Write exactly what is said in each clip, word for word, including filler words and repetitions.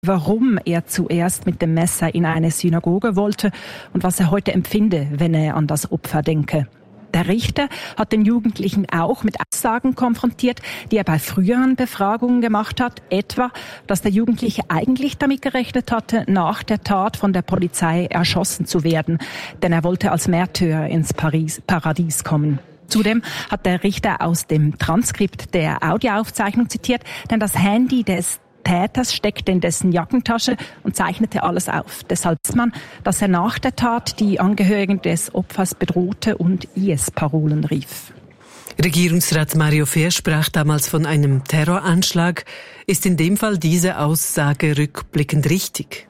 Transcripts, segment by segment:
warum er zuerst mit dem Messer in eine Synagoge wollte und was er heute empfinde, wenn er an das Opfer denke. Der Richter hat den Jugendlichen auch mit Aussagen konfrontiert, die er bei früheren Befragungen gemacht hat, etwa, dass der Jugendliche eigentlich damit gerechnet hatte, nach der Tat von der Polizei erschossen zu werden, denn er wollte als Märtyrer ins Paris, Paradies kommen. Zudem hat der Richter aus dem Transkript der Audioaufzeichnung zitiert, denn das Handy des Täters steckte in dessen Jackentasche und zeichnete alles auf. Deshalb weiß man, dass er nach der Tat die Angehörigen des Opfers bedrohte und I S-Parolen rief. Regierungsrat Mario Fehr sprach damals von einem Terroranschlag. Ist in dem Fall diese Aussage rückblickend richtig?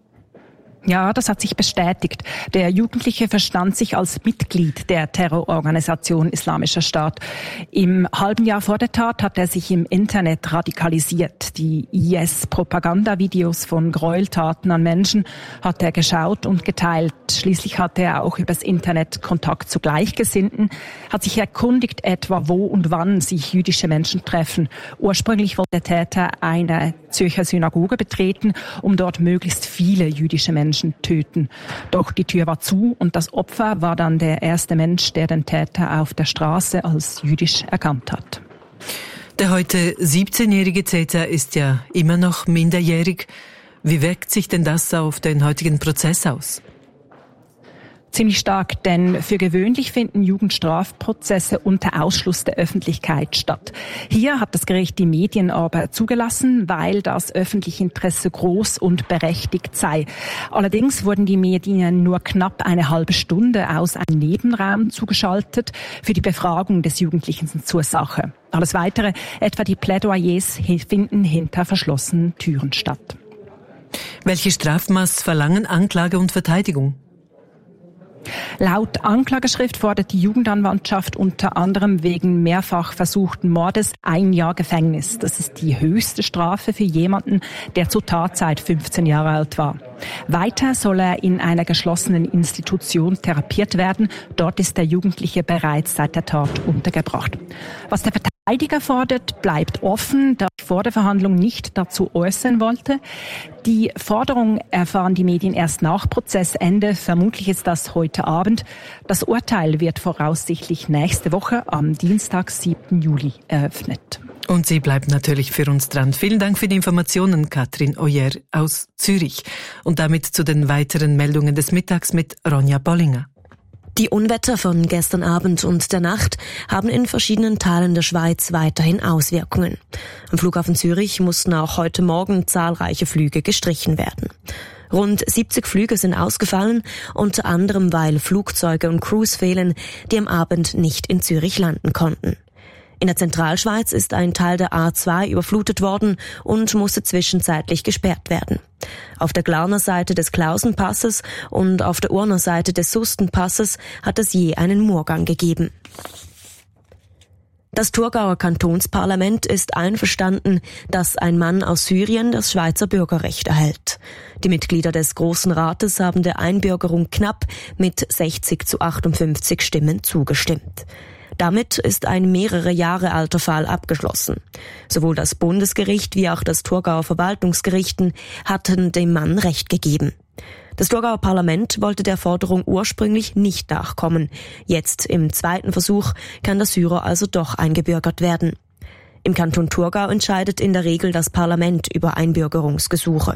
Ja, das hat sich bestätigt. Der Jugendliche verstand sich als Mitglied der Terrororganisation Islamischer Staat. Im halben Jahr vor der Tat hat er sich im Internet radikalisiert. Die I S-Propagandavideos von Gräueltaten an Menschen hat er geschaut und geteilt. Schließlich hatte er auch übers Internet Kontakt zu Gleichgesinnten, hat sich erkundigt, etwa wo und wann sich jüdische Menschen treffen. Ursprünglich wollte der Täter eine Zürcher Synagoge betreten, um dort möglichst viele jüdische Menschen töten. Doch die Tür war zu und das Opfer war dann der erste Mensch, der den Täter auf der Straße als jüdisch erkannt hat. Der heute siebzehnjährige Täter ist ja immer noch minderjährig. Wie wirkt sich denn das auf den heutigen Prozess aus? Ziemlich stark, denn für gewöhnlich finden Jugendstrafprozesse unter Ausschluss der Öffentlichkeit statt. Hier hat das Gericht die Medien aber zugelassen, weil das öffentliche Interesse groß und berechtigt sei. Allerdings wurden die Medien nur knapp eine halbe Stunde aus einem Nebenraum zugeschaltet für die Befragung des Jugendlichen zur Sache. Alles Weitere, etwa die Plädoyers, finden hinter verschlossenen Türen statt. Welche Strafmaß verlangen Anklage und Verteidigung? Laut Anklageschrift fordert die Jugendanwaltschaft unter anderem wegen mehrfach versuchten Mordes ein Jahr Gefängnis. Das ist die höchste Strafe für jemanden, der zur Tatzeit fünfzehn Jahre alt war. Weiter soll er in einer geschlossenen Institution therapiert werden. Dort ist der Jugendliche bereits seit der Tat untergebracht. Was der Verteidiger fordert, bleibt offen, da ich vor der Verhandlung nicht dazu äußern wollte. Die Forderung erfahren die Medien erst nach Prozessende. Vermutlich ist das heute Abend. Das Urteil wird voraussichtlich nächste Woche am Dienstag, siebten Juli, eröffnet. Und Sie bleiben natürlich für uns dran. Vielen Dank für die Informationen, Katrin Oyer aus Zürich. Und damit zu den weiteren Meldungen des Mittags mit Ronja Bollinger. Die Unwetter von gestern Abend und der Nacht haben in verschiedenen Teilen der Schweiz weiterhin Auswirkungen. Am Flughafen Zürich mussten auch heute Morgen zahlreiche Flüge gestrichen werden. Rund siebzig Flüge sind ausgefallen, unter anderem weil Flugzeuge und Crews fehlen, die am Abend nicht in Zürich landen konnten. In der Zentralschweiz ist ein Teil der A zwei überflutet worden und musste zwischenzeitlich gesperrt werden. Auf der Glarner Seite des Klausenpasses und auf der Urner Seite des Sustenpasses hat es je einen Murgang gegeben. Das Thurgauer Kantonsparlament ist einverstanden, dass ein Mann aus Syrien das Schweizer Bürgerrecht erhält. Die Mitglieder des Grossen Rates haben der Einbürgerung knapp mit sechzig zu achtundfünfzig Stimmen zugestimmt. Damit ist ein mehrere Jahre alter Fall abgeschlossen. Sowohl das Bundesgericht wie auch das Thurgauer Verwaltungsgerichten hatten dem Mann Recht gegeben. Das Thurgauer Parlament wollte der Forderung ursprünglich nicht nachkommen. Jetzt im zweiten Versuch kann der Syrer also doch eingebürgert werden. Im Kanton Thurgau entscheidet in der Regel das Parlament über Einbürgerungsgesuche.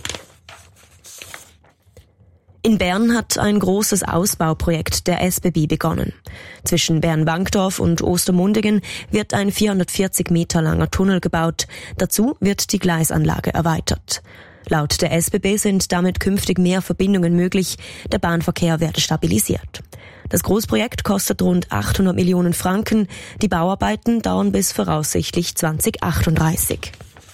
In Bern hat ein großes Ausbauprojekt der S B B begonnen. Zwischen Bern-Wankdorf und Ostermundigen wird ein vierhundertvierzig Meter langer Tunnel gebaut. Dazu wird die Gleisanlage erweitert. Laut der S B B sind damit künftig mehr Verbindungen möglich. Der Bahnverkehr werde stabilisiert. Das Großprojekt kostet rund achthundert Millionen Franken. Die Bauarbeiten dauern bis voraussichtlich zweitausendachtunddreißig.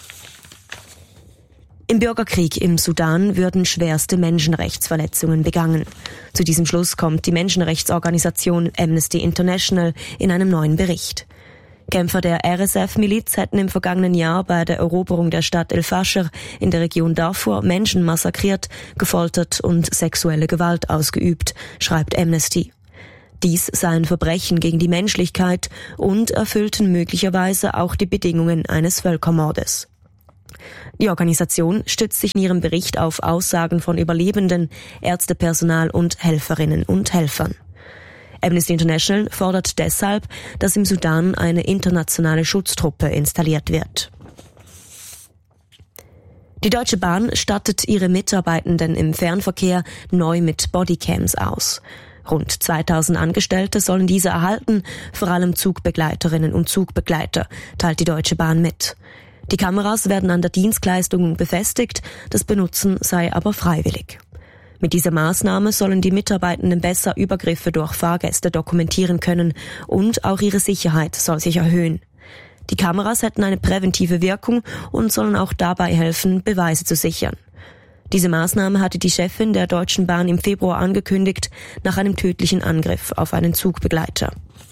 Im Bürgerkrieg im Sudan würden schwerste Menschenrechtsverletzungen begangen. Zu diesem Schluss kommt die Menschenrechtsorganisation Amnesty International in einem neuen Bericht. Kämpfer der R S F-Miliz hätten im vergangenen Jahr bei der Eroberung der Stadt El Fasher in der Region Darfur Menschen massakriert, gefoltert und sexuelle Gewalt ausgeübt, schreibt Amnesty. Dies seien Verbrechen gegen die Menschlichkeit und erfüllten möglicherweise auch die Bedingungen eines Völkermordes. Die Organisation stützt sich in ihrem Bericht auf Aussagen von Überlebenden, Ärztepersonal und Helferinnen und Helfern. Amnesty International fordert deshalb, dass im Sudan eine internationale Schutztruppe installiert wird. Die Deutsche Bahn stattet ihre Mitarbeitenden im Fernverkehr neu mit Bodycams aus. Rund zweitausend Angestellte sollen diese erhalten, vor allem Zugbegleiterinnen und Zugbegleiter, teilt die Deutsche Bahn mit. Die Kameras werden an der Dienstleistung befestigt, das Benutzen sei aber freiwillig. Mit dieser Maßnahme sollen die Mitarbeitenden besser Übergriffe durch Fahrgäste dokumentieren können und auch ihre Sicherheit soll sich erhöhen. Die Kameras hätten eine präventive Wirkung und sollen auch dabei helfen, Beweise zu sichern. Diese Maßnahme hatte die Chefin der Deutschen Bahn im Februar angekündigt, nach einem tödlichen Angriff auf einen Zugbegleiter.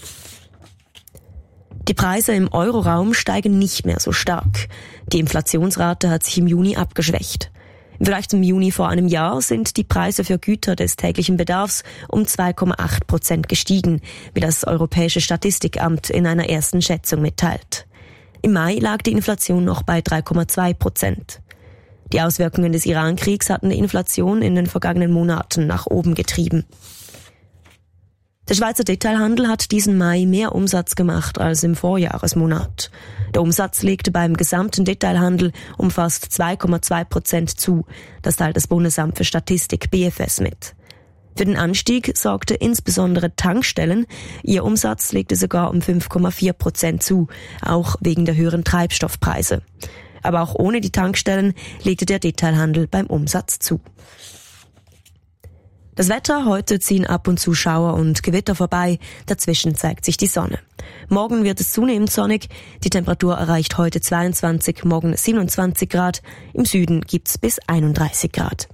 Die Preise im Euroraum steigen nicht mehr so stark. Die Inflationsrate hat sich im Juni abgeschwächt. Im Vergleich zum Juni vor einem Jahr sind die Preise für Güter des täglichen Bedarfs um zwei Komma acht Prozent gestiegen, wie das Europäische Statistikamt in einer ersten Schätzung mitteilt. Im Mai lag die Inflation noch bei drei Komma zwei Prozent. Die Auswirkungen des Iran-Kriegs hatten die Inflation in den vergangenen Monaten nach oben getrieben. Der Schweizer Detailhandel hat diesen Mai mehr Umsatz gemacht als im Vorjahresmonat. Der Umsatz legte beim gesamten Detailhandel um fast zwei Komma zwei Prozent zu. Das teilt das Bundesamt für Statistik B F S mit. Für den Anstieg sorgte insbesondere Tankstellen. Ihr Umsatz legte sogar um fünf Komma vier Prozent zu, auch wegen der höheren Treibstoffpreise. Aber auch ohne die Tankstellen legte der Detailhandel beim Umsatz zu. Das Wetter: Heute ziehen ab und zu Schauer und Gewitter vorbei, dazwischen zeigt sich die Sonne. Morgen wird es zunehmend sonnig, die Temperatur erreicht heute zweiundzwanzig, morgen siebenundzwanzig Grad, im Süden gibt's bis einunddreißig Grad.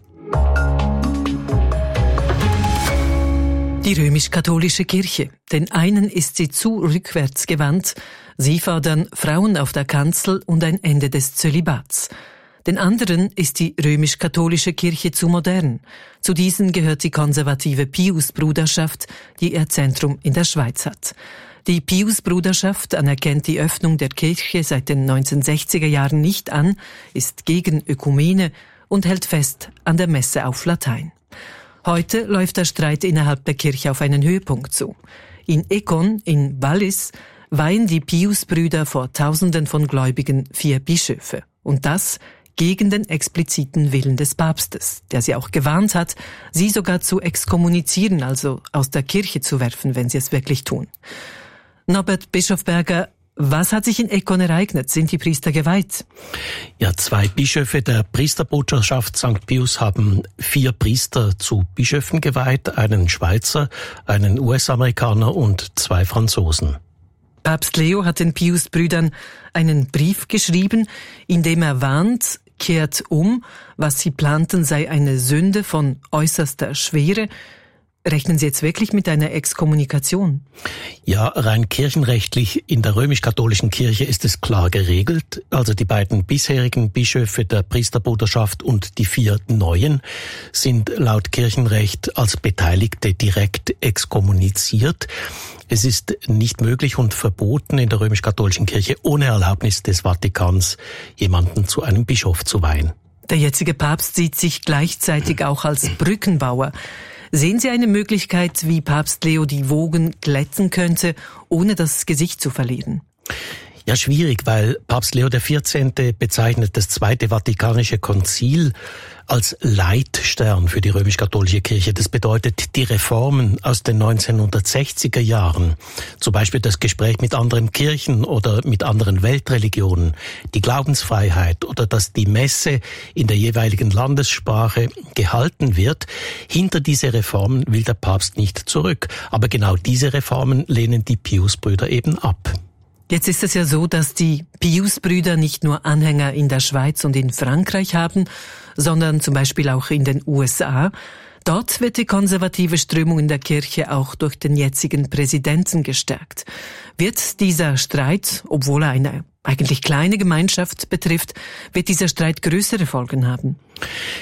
Die römisch-katholische Kirche. Den einen ist sie zu rückwärts gewandt. Sie fordern Frauen auf der Kanzel und ein Ende des Zölibats. Den anderen ist die römisch-katholische Kirche zu modern. Zu diesen gehört die konservative Pius-Bruderschaft, die ihr Zentrum in der Schweiz hat. Die Pius-Bruderschaft anerkennt die Öffnung der Kirche seit den neunzehnhundertsechziger Jahren nicht an, ist gegen Ökumene und hält fest an der Messe auf Latein. Heute läuft der Streit innerhalb der Kirche auf einen Höhepunkt zu. In Ekon, in Wallis, weihen die Pius-Brüder vor Tausenden von Gläubigen vier Bischöfe. Und das gegen den expliziten Willen des Papstes, der sie auch gewarnt hat, sie sogar zu exkommunizieren, also aus der Kirche zu werfen, wenn sie es wirklich tun. Norbert Bischofberger, was hat sich in Ekon ereignet? Sind die Priester geweiht? Ja, zwei Bischöfe der Priesterbruderschaft Sankt Pius haben vier Priester zu Bischöfen geweiht, einen Schweizer, einen U S-Amerikaner und zwei Franzosen. Papst Leo hat den Pius-Brüdern einen Brief geschrieben, in dem er warnt, kehrt um, was sie planten sei eine Sünde von äußerster Schwere. Rechnen Sie jetzt wirklich mit einer Exkommunikation? Ja, rein kirchenrechtlich in der römisch-katholischen Kirche ist es klar geregelt. Also die beiden bisherigen Bischöfe der Priesterbruderschaft und die vier neuen sind laut Kirchenrecht als Beteiligte direkt exkommuniziert. Es ist nicht möglich und verboten, in der römisch-katholischen Kirche ohne Erlaubnis des Vatikans jemanden zu einem Bischof zu weihen. Der jetzige Papst sieht sich gleichzeitig auch als Brückenbauer. Sehen Sie eine Möglichkeit, wie Papst Leo die Wogen glätten könnte, ohne das Gesicht zu verlieren? Ja, schwierig, weil Papst Leo der vierzehnte bezeichnet das Zweite Vatikanische Konzil als Leitstern für die römisch-katholische Kirche. Das bedeutet, die Reformen aus den neunzehnhundertsechziger Jahren, zum Beispiel das Gespräch mit anderen Kirchen oder mit anderen Weltreligionen, die Glaubensfreiheit oder dass die Messe in der jeweiligen Landessprache gehalten wird, hinter diese Reformen will der Papst nicht zurück. Aber genau diese Reformen lehnen die Pius-Brüder eben ab. Jetzt ist es ja so, dass die Pius-Brüder nicht nur Anhänger in der Schweiz und in Frankreich haben, sondern zum Beispiel auch in den U S A. Dort wird die konservative Strömung in der Kirche auch durch den jetzigen Präsidenten gestärkt. Wird dieser Streit, obwohl er eine eigentlich kleine Gemeinschaft betrifft, wird dieser Streit größere Folgen haben?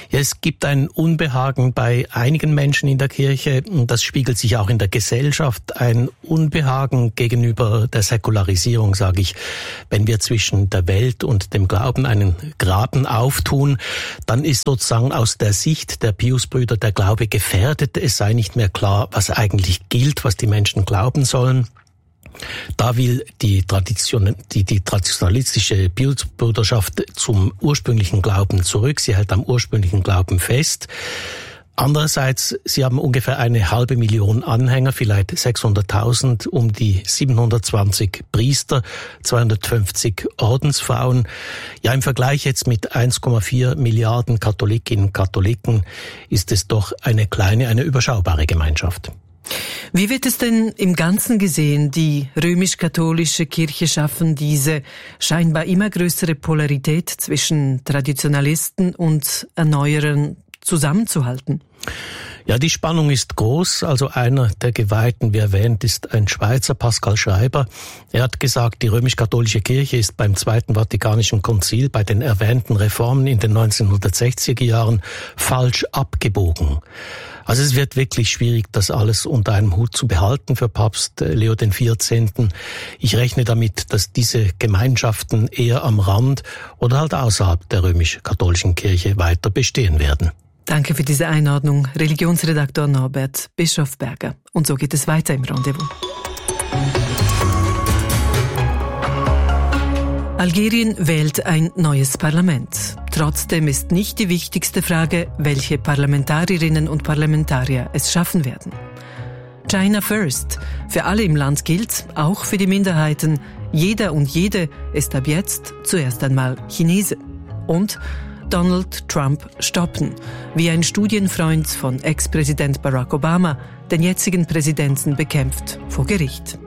Ja, es gibt ein Unbehagen bei einigen Menschen in der Kirche und das spiegelt sich auch in der Gesellschaft. Ein Unbehagen gegenüber der Säkularisierung, sage ich. Wenn wir zwischen der Welt und dem Glauben einen Graben auftun, dann ist sozusagen aus der Sicht der Piusbrüder der Glaube gefährdet. Es sei nicht mehr klar, was eigentlich gilt, was die Menschen glauben sollen. Da will die Tradition, die, die traditionalistische Piusbruderschaft zum ursprünglichen Glauben zurück. Sie hält am ursprünglichen Glauben fest. Andererseits, sie haben ungefähr eine halbe Million Anhänger, vielleicht sechshunderttausend, um die siebenhundertzwanzig Priester, zweihundertfünfzig Ordensfrauen. Ja, im Vergleich jetzt mit eins Komma vier Milliarden Katholikinnen und Katholiken ist es doch eine kleine, eine überschaubare Gemeinschaft. Wie wird es denn im Ganzen gesehen? Die römisch-katholische Kirche schaffen diese scheinbar immer größere Polarität zwischen Traditionalisten und Erneuerern zusammenzuhalten? Ja, die Spannung ist groß. Also einer der Geweihten, wie erwähnt, ist ein Schweizer, Pascal Schreiber. Er hat gesagt, die römisch-katholische Kirche ist beim Zweiten Vatikanischen Konzil, bei den erwähnten Reformen in den neunzehnhundertsechziger Jahren falsch abgebogen. Also es wird wirklich schwierig, das alles unter einem Hut zu behalten für Papst Leo den vierzehnten. Ich rechne damit, dass diese Gemeinschaften eher am Rand oder halt außerhalb der römisch-katholischen Kirche weiter bestehen werden. Danke für diese Einordnung, Religionsredaktor Norbert Bischofberger. Und so geht es weiter im Rendezvous. Algerien wählt ein neues Parlament. Trotzdem ist nicht die wichtigste Frage, welche Parlamentarierinnen und Parlamentarier es schaffen werden. China First. Für alle im Land gilt, auch für die Minderheiten, jeder und jede ist ab jetzt zuerst einmal Chinese. Und Donald Trump stoppen, wie ein Studienfreund von Ex-Präsident Barack Obama den jetzigen Präsidenten bekämpft vor Gericht.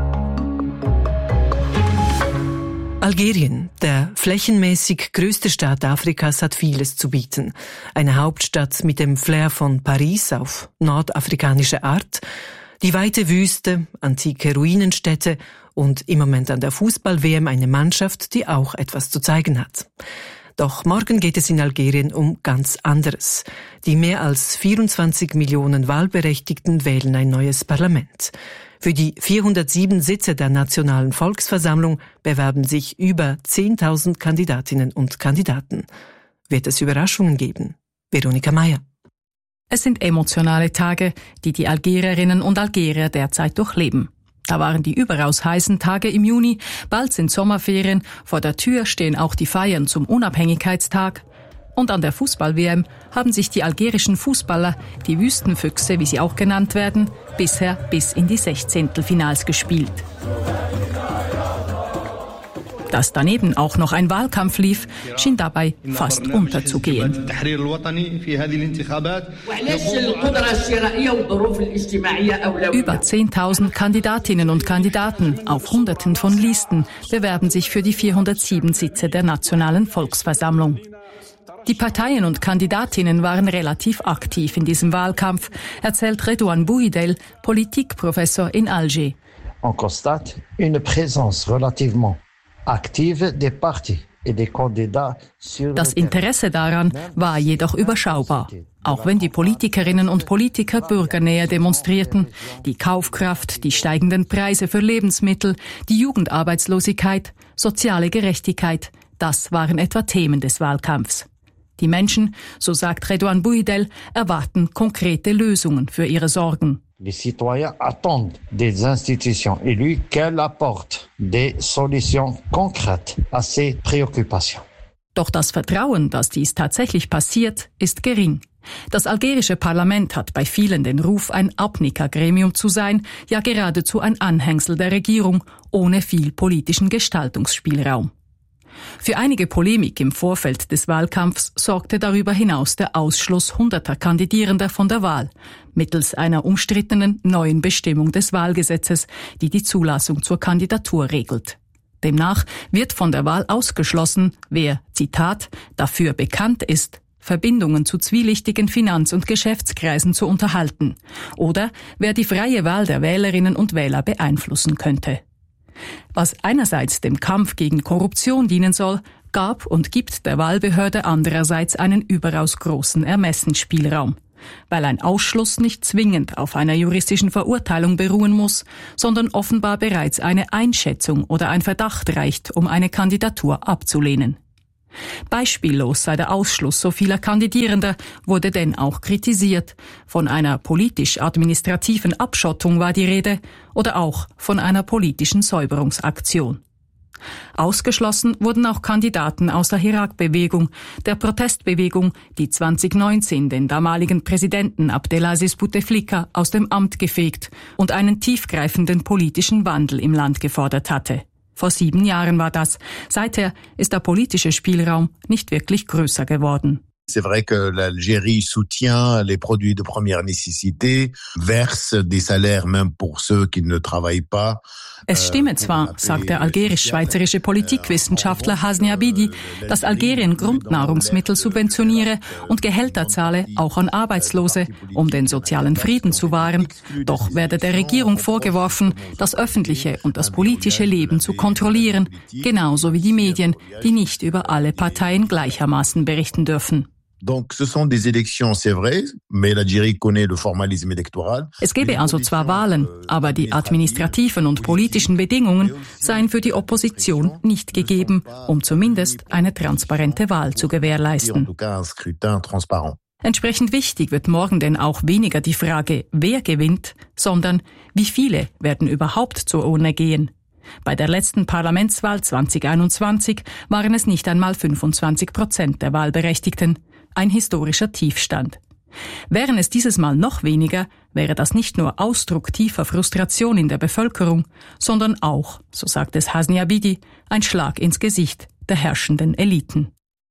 Algerien, der flächenmäßig größte Staat Afrikas, hat vieles zu bieten. Eine Hauptstadt mit dem Flair von Paris auf nordafrikanische Art, die weite Wüste, antike Ruinenstädte und im Moment an der Fußball-W M eine Mannschaft, die auch etwas zu zeigen hat. Doch morgen geht es in Algerien um ganz anderes. Die mehr als vierundzwanzig Millionen Wahlberechtigten wählen ein neues Parlament. Für die vierhundertsieben Sitze der Nationalen Volksversammlung bewerben sich über zehntausend Kandidatinnen und Kandidaten. Wird es Überraschungen geben? Veronika Mayer. Es sind emotionale Tage, die die Algerierinnen und Algerier derzeit durchleben. Da waren die überaus heißen Tage im Juni, bald sind Sommerferien, vor der Tür stehen auch die Feiern zum Unabhängigkeitstag. Und an der Fußball-W M haben sich die algerischen Fußballer, die Wüstenfüchse, wie sie auch genannt werden, bisher bis in die Sechzehntelfinals gespielt. Dass daneben auch noch ein Wahlkampf lief, schien dabei fast unterzugehen. Über zehntausend Kandidatinnen und Kandidaten auf Hunderten von Listen bewerben sich für die vierhundertsieben Sitze der Nationalen Volksversammlung. Die Parteien und Kandidatinnen waren relativ aktiv in diesem Wahlkampf, erzählt Redouane Bouhidel, Politikprofessor in Alger. On constate une présence relativement active des partis et des candidats sur Das Interesse daran war jedoch überschaubar. Auch wenn die Politikerinnen und Politiker bürgernäher demonstrierten, die Kaufkraft, die steigenden Preise für Lebensmittel, die Jugendarbeitslosigkeit, soziale Gerechtigkeit, das waren etwa Themen des Wahlkampfs. Die Menschen, so sagt Redouane Bouhidel, erwarten konkrete Lösungen für ihre Sorgen. Les citoyens attendent des institutions élues qu'elles apportent des solutions concrètes à ces préoccupations. Doch das Vertrauen, dass dies tatsächlich passiert, ist gering. Das algerische Parlament hat bei vielen den Ruf, ein Abnickergremium zu sein, ja geradezu ein Anhängsel der Regierung, ohne viel politischen Gestaltungsspielraum. Für einige Polemik im Vorfeld des Wahlkampfs sorgte darüber hinaus der Ausschluss hunderter Kandidierender von der Wahl, mittels einer umstrittenen neuen Bestimmung des Wahlgesetzes, die die Zulassung zur Kandidatur regelt. Demnach wird von der Wahl ausgeschlossen, wer, Zitat, dafür bekannt ist, Verbindungen zu zwielichtigen Finanz- und Geschäftskreisen zu unterhalten, oder wer die freie Wahl der Wählerinnen und Wähler beeinflussen könnte. Was einerseits dem Kampf gegen Korruption dienen soll, gab und gibt der Wahlbehörde andererseits einen überaus großen Ermessensspielraum. Weil ein Ausschluss nicht zwingend auf einer juristischen Verurteilung beruhen muss, sondern offenbar bereits eine Einschätzung oder ein Verdacht reicht, um eine Kandidatur abzulehnen. Beispiellos sei der Ausschluss so vieler Kandidierender, wurde denn auch kritisiert. Von einer politisch-administrativen Abschottung war die Rede oder auch von einer politischen Säuberungsaktion. Ausgeschlossen wurden auch Kandidaten aus der Hirak-Bewegung, der Protestbewegung, die zwanzig neunzehn den damaligen Präsidenten Abdelaziz Bouteflika aus dem Amt gefegt und einen tiefgreifenden politischen Wandel im Land gefordert hatte. Vor sieben Jahren war das. Seither ist der politische Spielraum nicht wirklich größer geworden. C'est vrai que l'Algérie soutient les produits de première nécessité, verse des salaires même pour ceux qui ne travaillent pas. Es stimme zwar, sagt der algerisch-schweizerische Politikwissenschaftler Hasni Abidi, dass Algerien Grundnahrungsmittel subventioniere und Gehälter zahle, auch an Arbeitslose, um den sozialen Frieden zu wahren. Doch werde der Regierung vorgeworfen, das öffentliche und das politische Leben zu kontrollieren, genauso wie die Medien, die nicht über alle Parteien gleichermaßen berichten dürfen. Donc, ce sont des élections, c'est vrai, mais l'Algérie connaît le formalisme électoral. Es gebe also zwar Wahlen, aber die administrativen und politischen Bedingungen seien für die Opposition nicht gegeben, um zumindest eine transparente Wahl zu gewährleisten. Entsprechend wichtig wird morgen denn auch weniger die Frage, wer gewinnt, sondern wie viele werden überhaupt zur Urne gehen. Bei der letzten Parlamentswahl zwanzig einundzwanzig waren es nicht einmal fünfundzwanzig Prozent der Wahlberechtigten. Ein historischer Tiefstand. Wären es dieses Mal noch weniger, wäre das nicht nur Ausdruck tiefer Frustration in der Bevölkerung, sondern auch, so sagt es Hasni Abidi, ein Schlag ins Gesicht der herrschenden Eliten.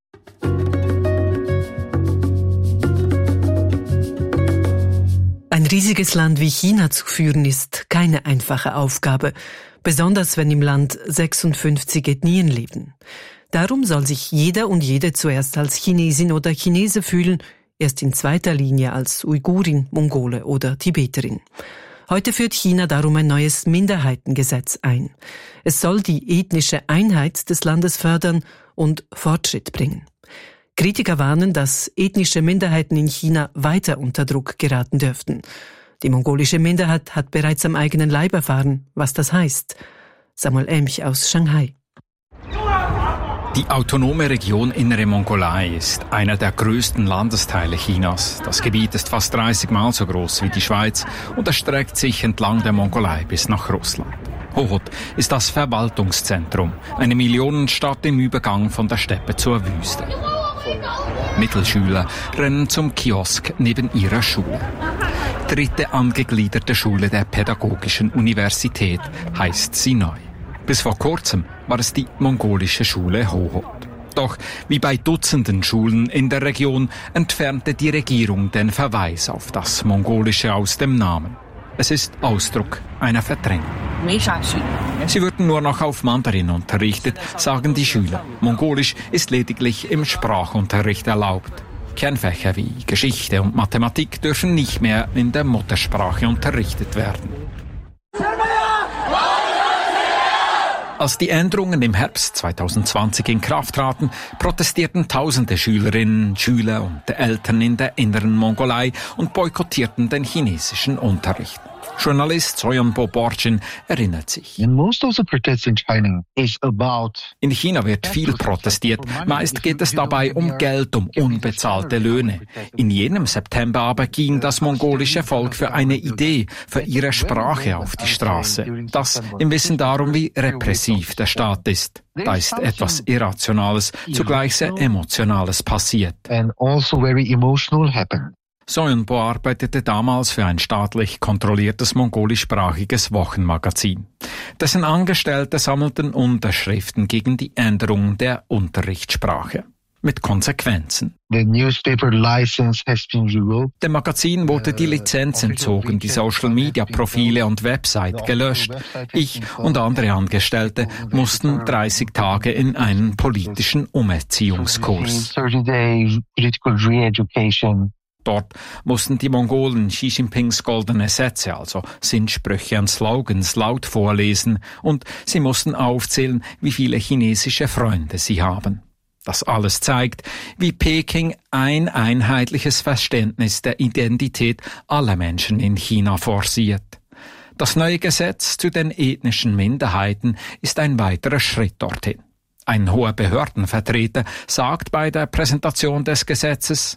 Ein riesiges Land wie China zu führen ist keine einfache Aufgabe, besonders wenn im Land sechsundfünfzig Ethnien leben. Darum soll sich jeder und jede zuerst als Chinesin oder Chinese fühlen, erst in zweiter Linie als Uigurin, Mongole oder Tibeterin. Heute führt China darum ein neues Minderheitengesetz ein. Es soll die ethnische Einheit des Landes fördern und Fortschritt bringen. Kritiker warnen, dass ethnische Minderheiten in China weiter unter Druck geraten dürften. Die mongolische Minderheit hat bereits am eigenen Leib erfahren, was das heißt. Samuel Emch aus Shanghai. Die autonome Region Innere Mongolei ist einer der größten Landesteile Chinas. Das Gebiet ist fast dreißig Mal so groß wie die Schweiz und erstreckt sich entlang der Mongolei bis nach Russland. Hohhot ist das Verwaltungszentrum, eine Millionenstadt im Übergang von der Steppe zur Wüste. Mittelschüler rennen zum Kiosk neben ihrer Schule. Dritte angegliederte Schule der Pädagogischen Universität heißt sie neu. Bis vor kurzem war es die mongolische Schule Hohhot. Doch wie bei Dutzenden Schulen in der Region entfernte die Regierung den Verweis auf das Mongolische aus dem Namen. Es ist Ausdruck einer Verdrängung. Sie würden nur noch auf Mandarin unterrichtet, sagen die Schüler. Mongolisch ist lediglich im Sprachunterricht erlaubt. Kernfächer wie Geschichte und Mathematik dürfen nicht mehr in der Muttersprache unterrichtet werden. Als die Änderungen im Herbst zweitausendzwanzig in Kraft traten, protestierten tausende Schülerinnen, Schüler und Eltern in der inneren Mongolei und boykottierten den chinesischen Unterricht. Journalist Soyonbo Borchin erinnert sich. In China wird viel protestiert. Meist geht es dabei um Geld, um unbezahlte Löhne. In jenem September aber ging das mongolische Volk für eine Idee, für ihre Sprache auf die Straße. Das im Wissen darum, wie repressiv der Staat ist. Da ist etwas Irrationales, zugleich sehr Emotionales passiert. Soyunbo arbeitete damals für ein staatlich kontrolliertes mongolischsprachiges Wochenmagazin. Dessen Angestellte sammelten Unterschriften gegen die Änderung der Unterrichtssprache. Mit Konsequenzen. Dem Magazin wurde die Lizenz entzogen, die Social-Media-Profile und Website gelöscht. Ich und andere Angestellte mussten dreißig Tage in einen politischen Umerziehungskurs. Dort mussten die Mongolen Xi Jinpings goldene Sätze, also Sinnsprüche und Slogans, laut vorlesen und sie mussten aufzählen, wie viele chinesische Freunde sie haben. Das alles zeigt, wie Peking ein einheitliches Verständnis der Identität aller Menschen in China forciert. Das neue Gesetz zu den ethnischen Minderheiten ist ein weiterer Schritt dorthin. Ein hoher Behördenvertreter sagt bei der Präsentation des Gesetzes: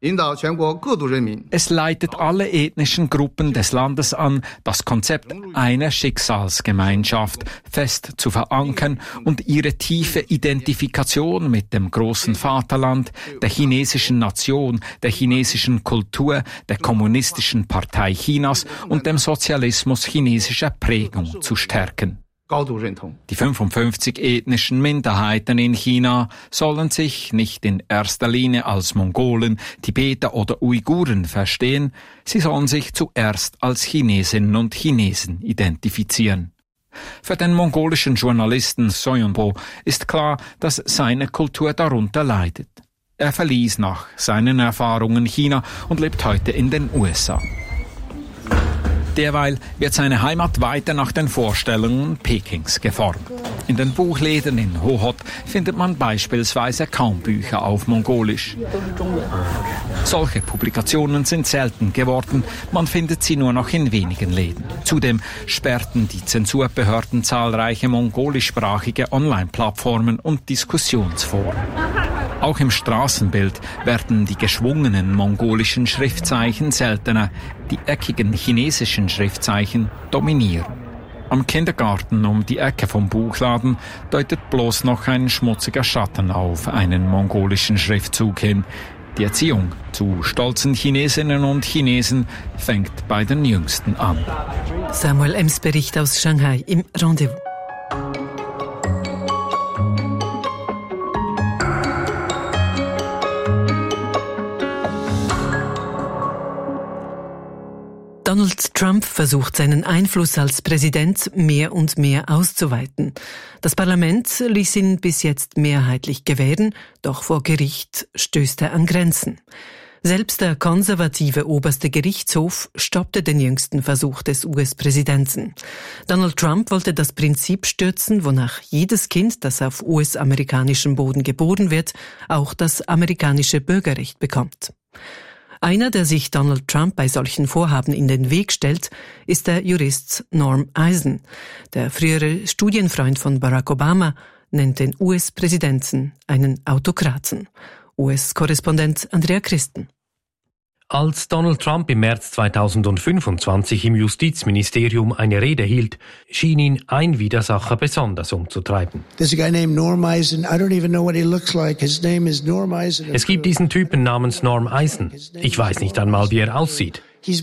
Es leitet alle ethnischen Gruppen des Landes an, das Konzept einer Schicksalsgemeinschaft fest zu verankern und ihre tiefe Identifikation mit dem großen Vaterland, der chinesischen Nation, der chinesischen Kultur, der kommunistischen Partei Chinas und dem Sozialismus chinesischer Prägung zu stärken. Die fünfundfünfzig ethnischen Minderheiten in China sollen sich nicht in erster Linie als Mongolen, Tibeter oder Uiguren verstehen, sie sollen sich zuerst als Chinesinnen und Chinesen identifizieren. Für den mongolischen Journalisten Soyunbo ist klar, dass seine Kultur darunter leidet. Er verließ nach seinen Erfahrungen China und lebt heute in den U S A. Derweil wird seine Heimat weiter nach den Vorstellungen Pekings geformt. In den Buchläden in Hohhot findet man beispielsweise kaum Bücher auf Mongolisch. Solche Publikationen sind selten geworden, man findet sie nur noch in wenigen Läden. Zudem sperrten die Zensurbehörden zahlreiche mongolischsprachige Online-Plattformen und Diskussionsforen. Auch im Straßenbild werden die geschwungenen mongolischen Schriftzeichen seltener, die eckigen chinesischen Schriftzeichen dominieren. Am Kindergarten um die Ecke vom Buchladen deutet bloß noch ein schmutziger Schatten auf einen mongolischen Schriftzug hin. Die Erziehung zu stolzen Chinesinnen und Chinesen fängt bei den Jüngsten an. Samuel Ems Bericht aus Shanghai im Rendezvous. Donald Trump versucht, seinen Einfluss als Präsident mehr und mehr auszuweiten. Das Parlament ließ ihn bis jetzt mehrheitlich gewähren, doch vor Gericht stößt er an Grenzen. Selbst der konservative oberste Gerichtshof stoppte den jüngsten Versuch des U S-Präsidenten. Donald Trump wollte das Prinzip stürzen, wonach jedes Kind, das auf U S-amerikanischem Boden geboren wird, auch das amerikanische Bürgerrecht bekommt. Einer, der sich Donald Trump bei solchen Vorhaben in den Weg stellt, ist der Jurist Norm Eisen. Der frühere Studienfreund von Barack Obama nennt den U S-Präsidenten einen Autokraten. U S-Korrespondent Andrea Christen. Als Donald Trump im März zweitausendfünfundzwanzig im Justizministerium eine Rede hielt, schien ihn ein Widersacher besonders umzutreiben. Es gibt diesen Typen namens Norm Eisen. Ich weiß nicht einmal, wie er aussieht.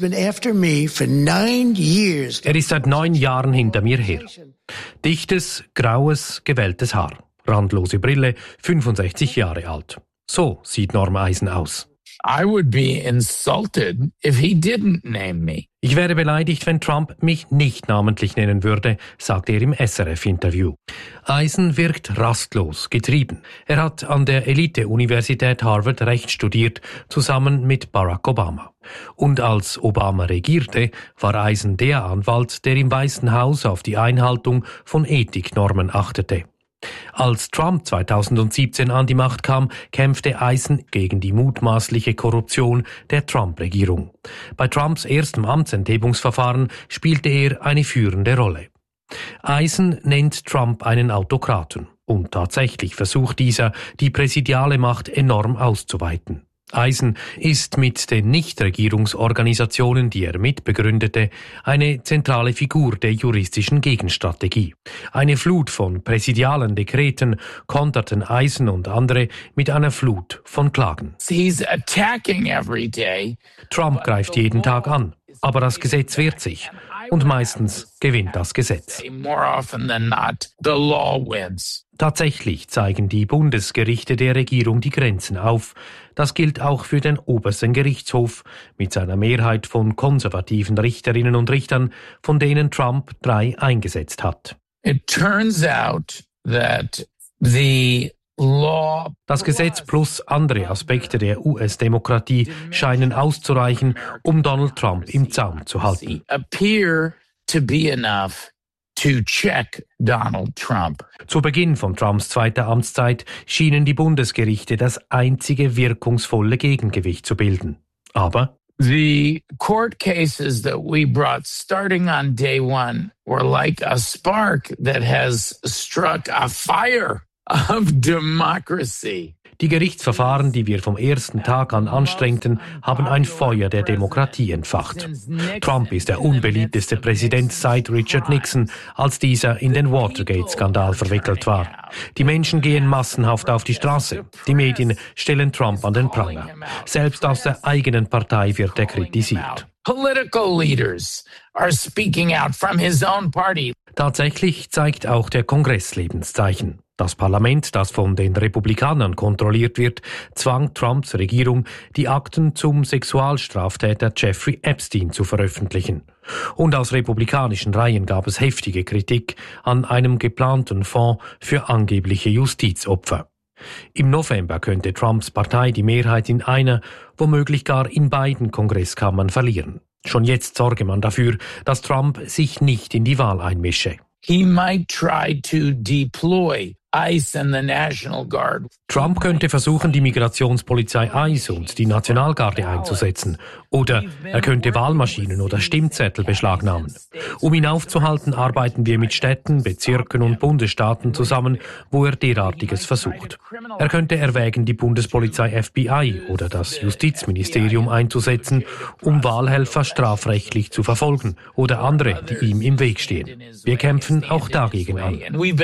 Er ist seit neun Jahren hinter mir her. Dichtes, graues, gewelltes Haar, randlose Brille, fünfundsechzig Jahre alt. So sieht Norm Eisen aus. I would be insulted if he didn't name me. Ich wäre beleidigt, wenn Trump mich nicht namentlich nennen würde, sagte er im S R F-Interview. Eisen wirkt rastlos, getrieben. Er hat an der Elite-Universität Harvard Recht studiert, zusammen mit Barack Obama. Und als Obama regierte, war Eisen der Anwalt, der im Weißen Haus auf die Einhaltung von Ethiknormen achtete. Als Trump zweitausendsiebzehn an die Macht kam, kämpfte Eisen gegen die mutmaßliche Korruption der Trump-Regierung. Bei Trumps erstem Amtsenthebungsverfahren spielte er eine führende Rolle. Eisen nennt Trump einen Autokraten und tatsächlich versucht dieser, die präsidiale Macht enorm auszuweiten. Eisen ist mit den Nichtregierungsorganisationen, die er mitbegründete, eine zentrale Figur der juristischen Gegenstrategie. Eine Flut von präsidialen Dekreten konterten Eisen und andere mit einer Flut von Klagen. He's attacking every day. Trump greift jeden Tag an, aber das Gesetz wehrt sich. Und meistens gewinnt das Gesetz. Tatsächlich zeigen die Bundesgerichte der Regierung die Grenzen auf. Das gilt auch für den obersten Gerichtshof mit seiner Mehrheit von konservativen Richterinnen und Richtern, von denen Trump drei eingesetzt hat. It turns out that the Das Gesetz plus andere Aspekte der U S-Demokratie scheinen auszureichen, um Donald Trump im Zaum zu halten. to check Donald Trump. Zu Beginn von Trumps zweiter Amtszeit schienen die Bundesgerichte das einzige wirkungsvolle Gegengewicht zu bilden. Aber the court cases that we brought starting on day one were like a spark that has struck a fire of democracy. Die Gerichtsverfahren, die wir vom ersten Tag an anstrengten, haben ein Feuer der Demokratie entfacht. Trump ist der unbeliebteste Präsident seit Richard Nixon, als dieser in den Watergate-Skandal verwickelt war. Die Menschen gehen massenhaft auf die Straße. Die Medien stellen Trump an den Pranger. Selbst aus der eigenen Partei wird er kritisiert. Political leaders are speaking out from his own party. Tatsächlich zeigt auch der Kongress Lebenszeichen. Das Parlament, das von den Republikanern kontrolliert wird, zwang Trumps Regierung, die Akten zum Sexualstraftäter Jeffrey Epstein zu veröffentlichen. Und aus republikanischen Reihen gab es heftige Kritik an einem geplanten Fonds für angebliche Justizopfer. Im November könnte Trumps Partei die Mehrheit in einer, womöglich gar in beiden Kongresskammern verlieren. Schon jetzt sorge man dafür, dass Trump sich nicht in die Wahl einmische. He might try to deploy ICE and the National Guard. Trump könnte versuchen, die Migrationspolizei ICE und die Nationalgarde einzusetzen. Oder er könnte Wahlmaschinen oder Stimmzettel beschlagnahmen. Um ihn aufzuhalten, arbeiten wir mit Städten, Bezirken und Bundesstaaten zusammen, wo er derartiges versucht. Er könnte erwägen, die Bundespolizei F B I oder das Justizministerium einzusetzen, um Wahlhelfer strafrechtlich zu verfolgen oder andere, die ihm im Weg stehen. Wir kämpfen auch dagegen an.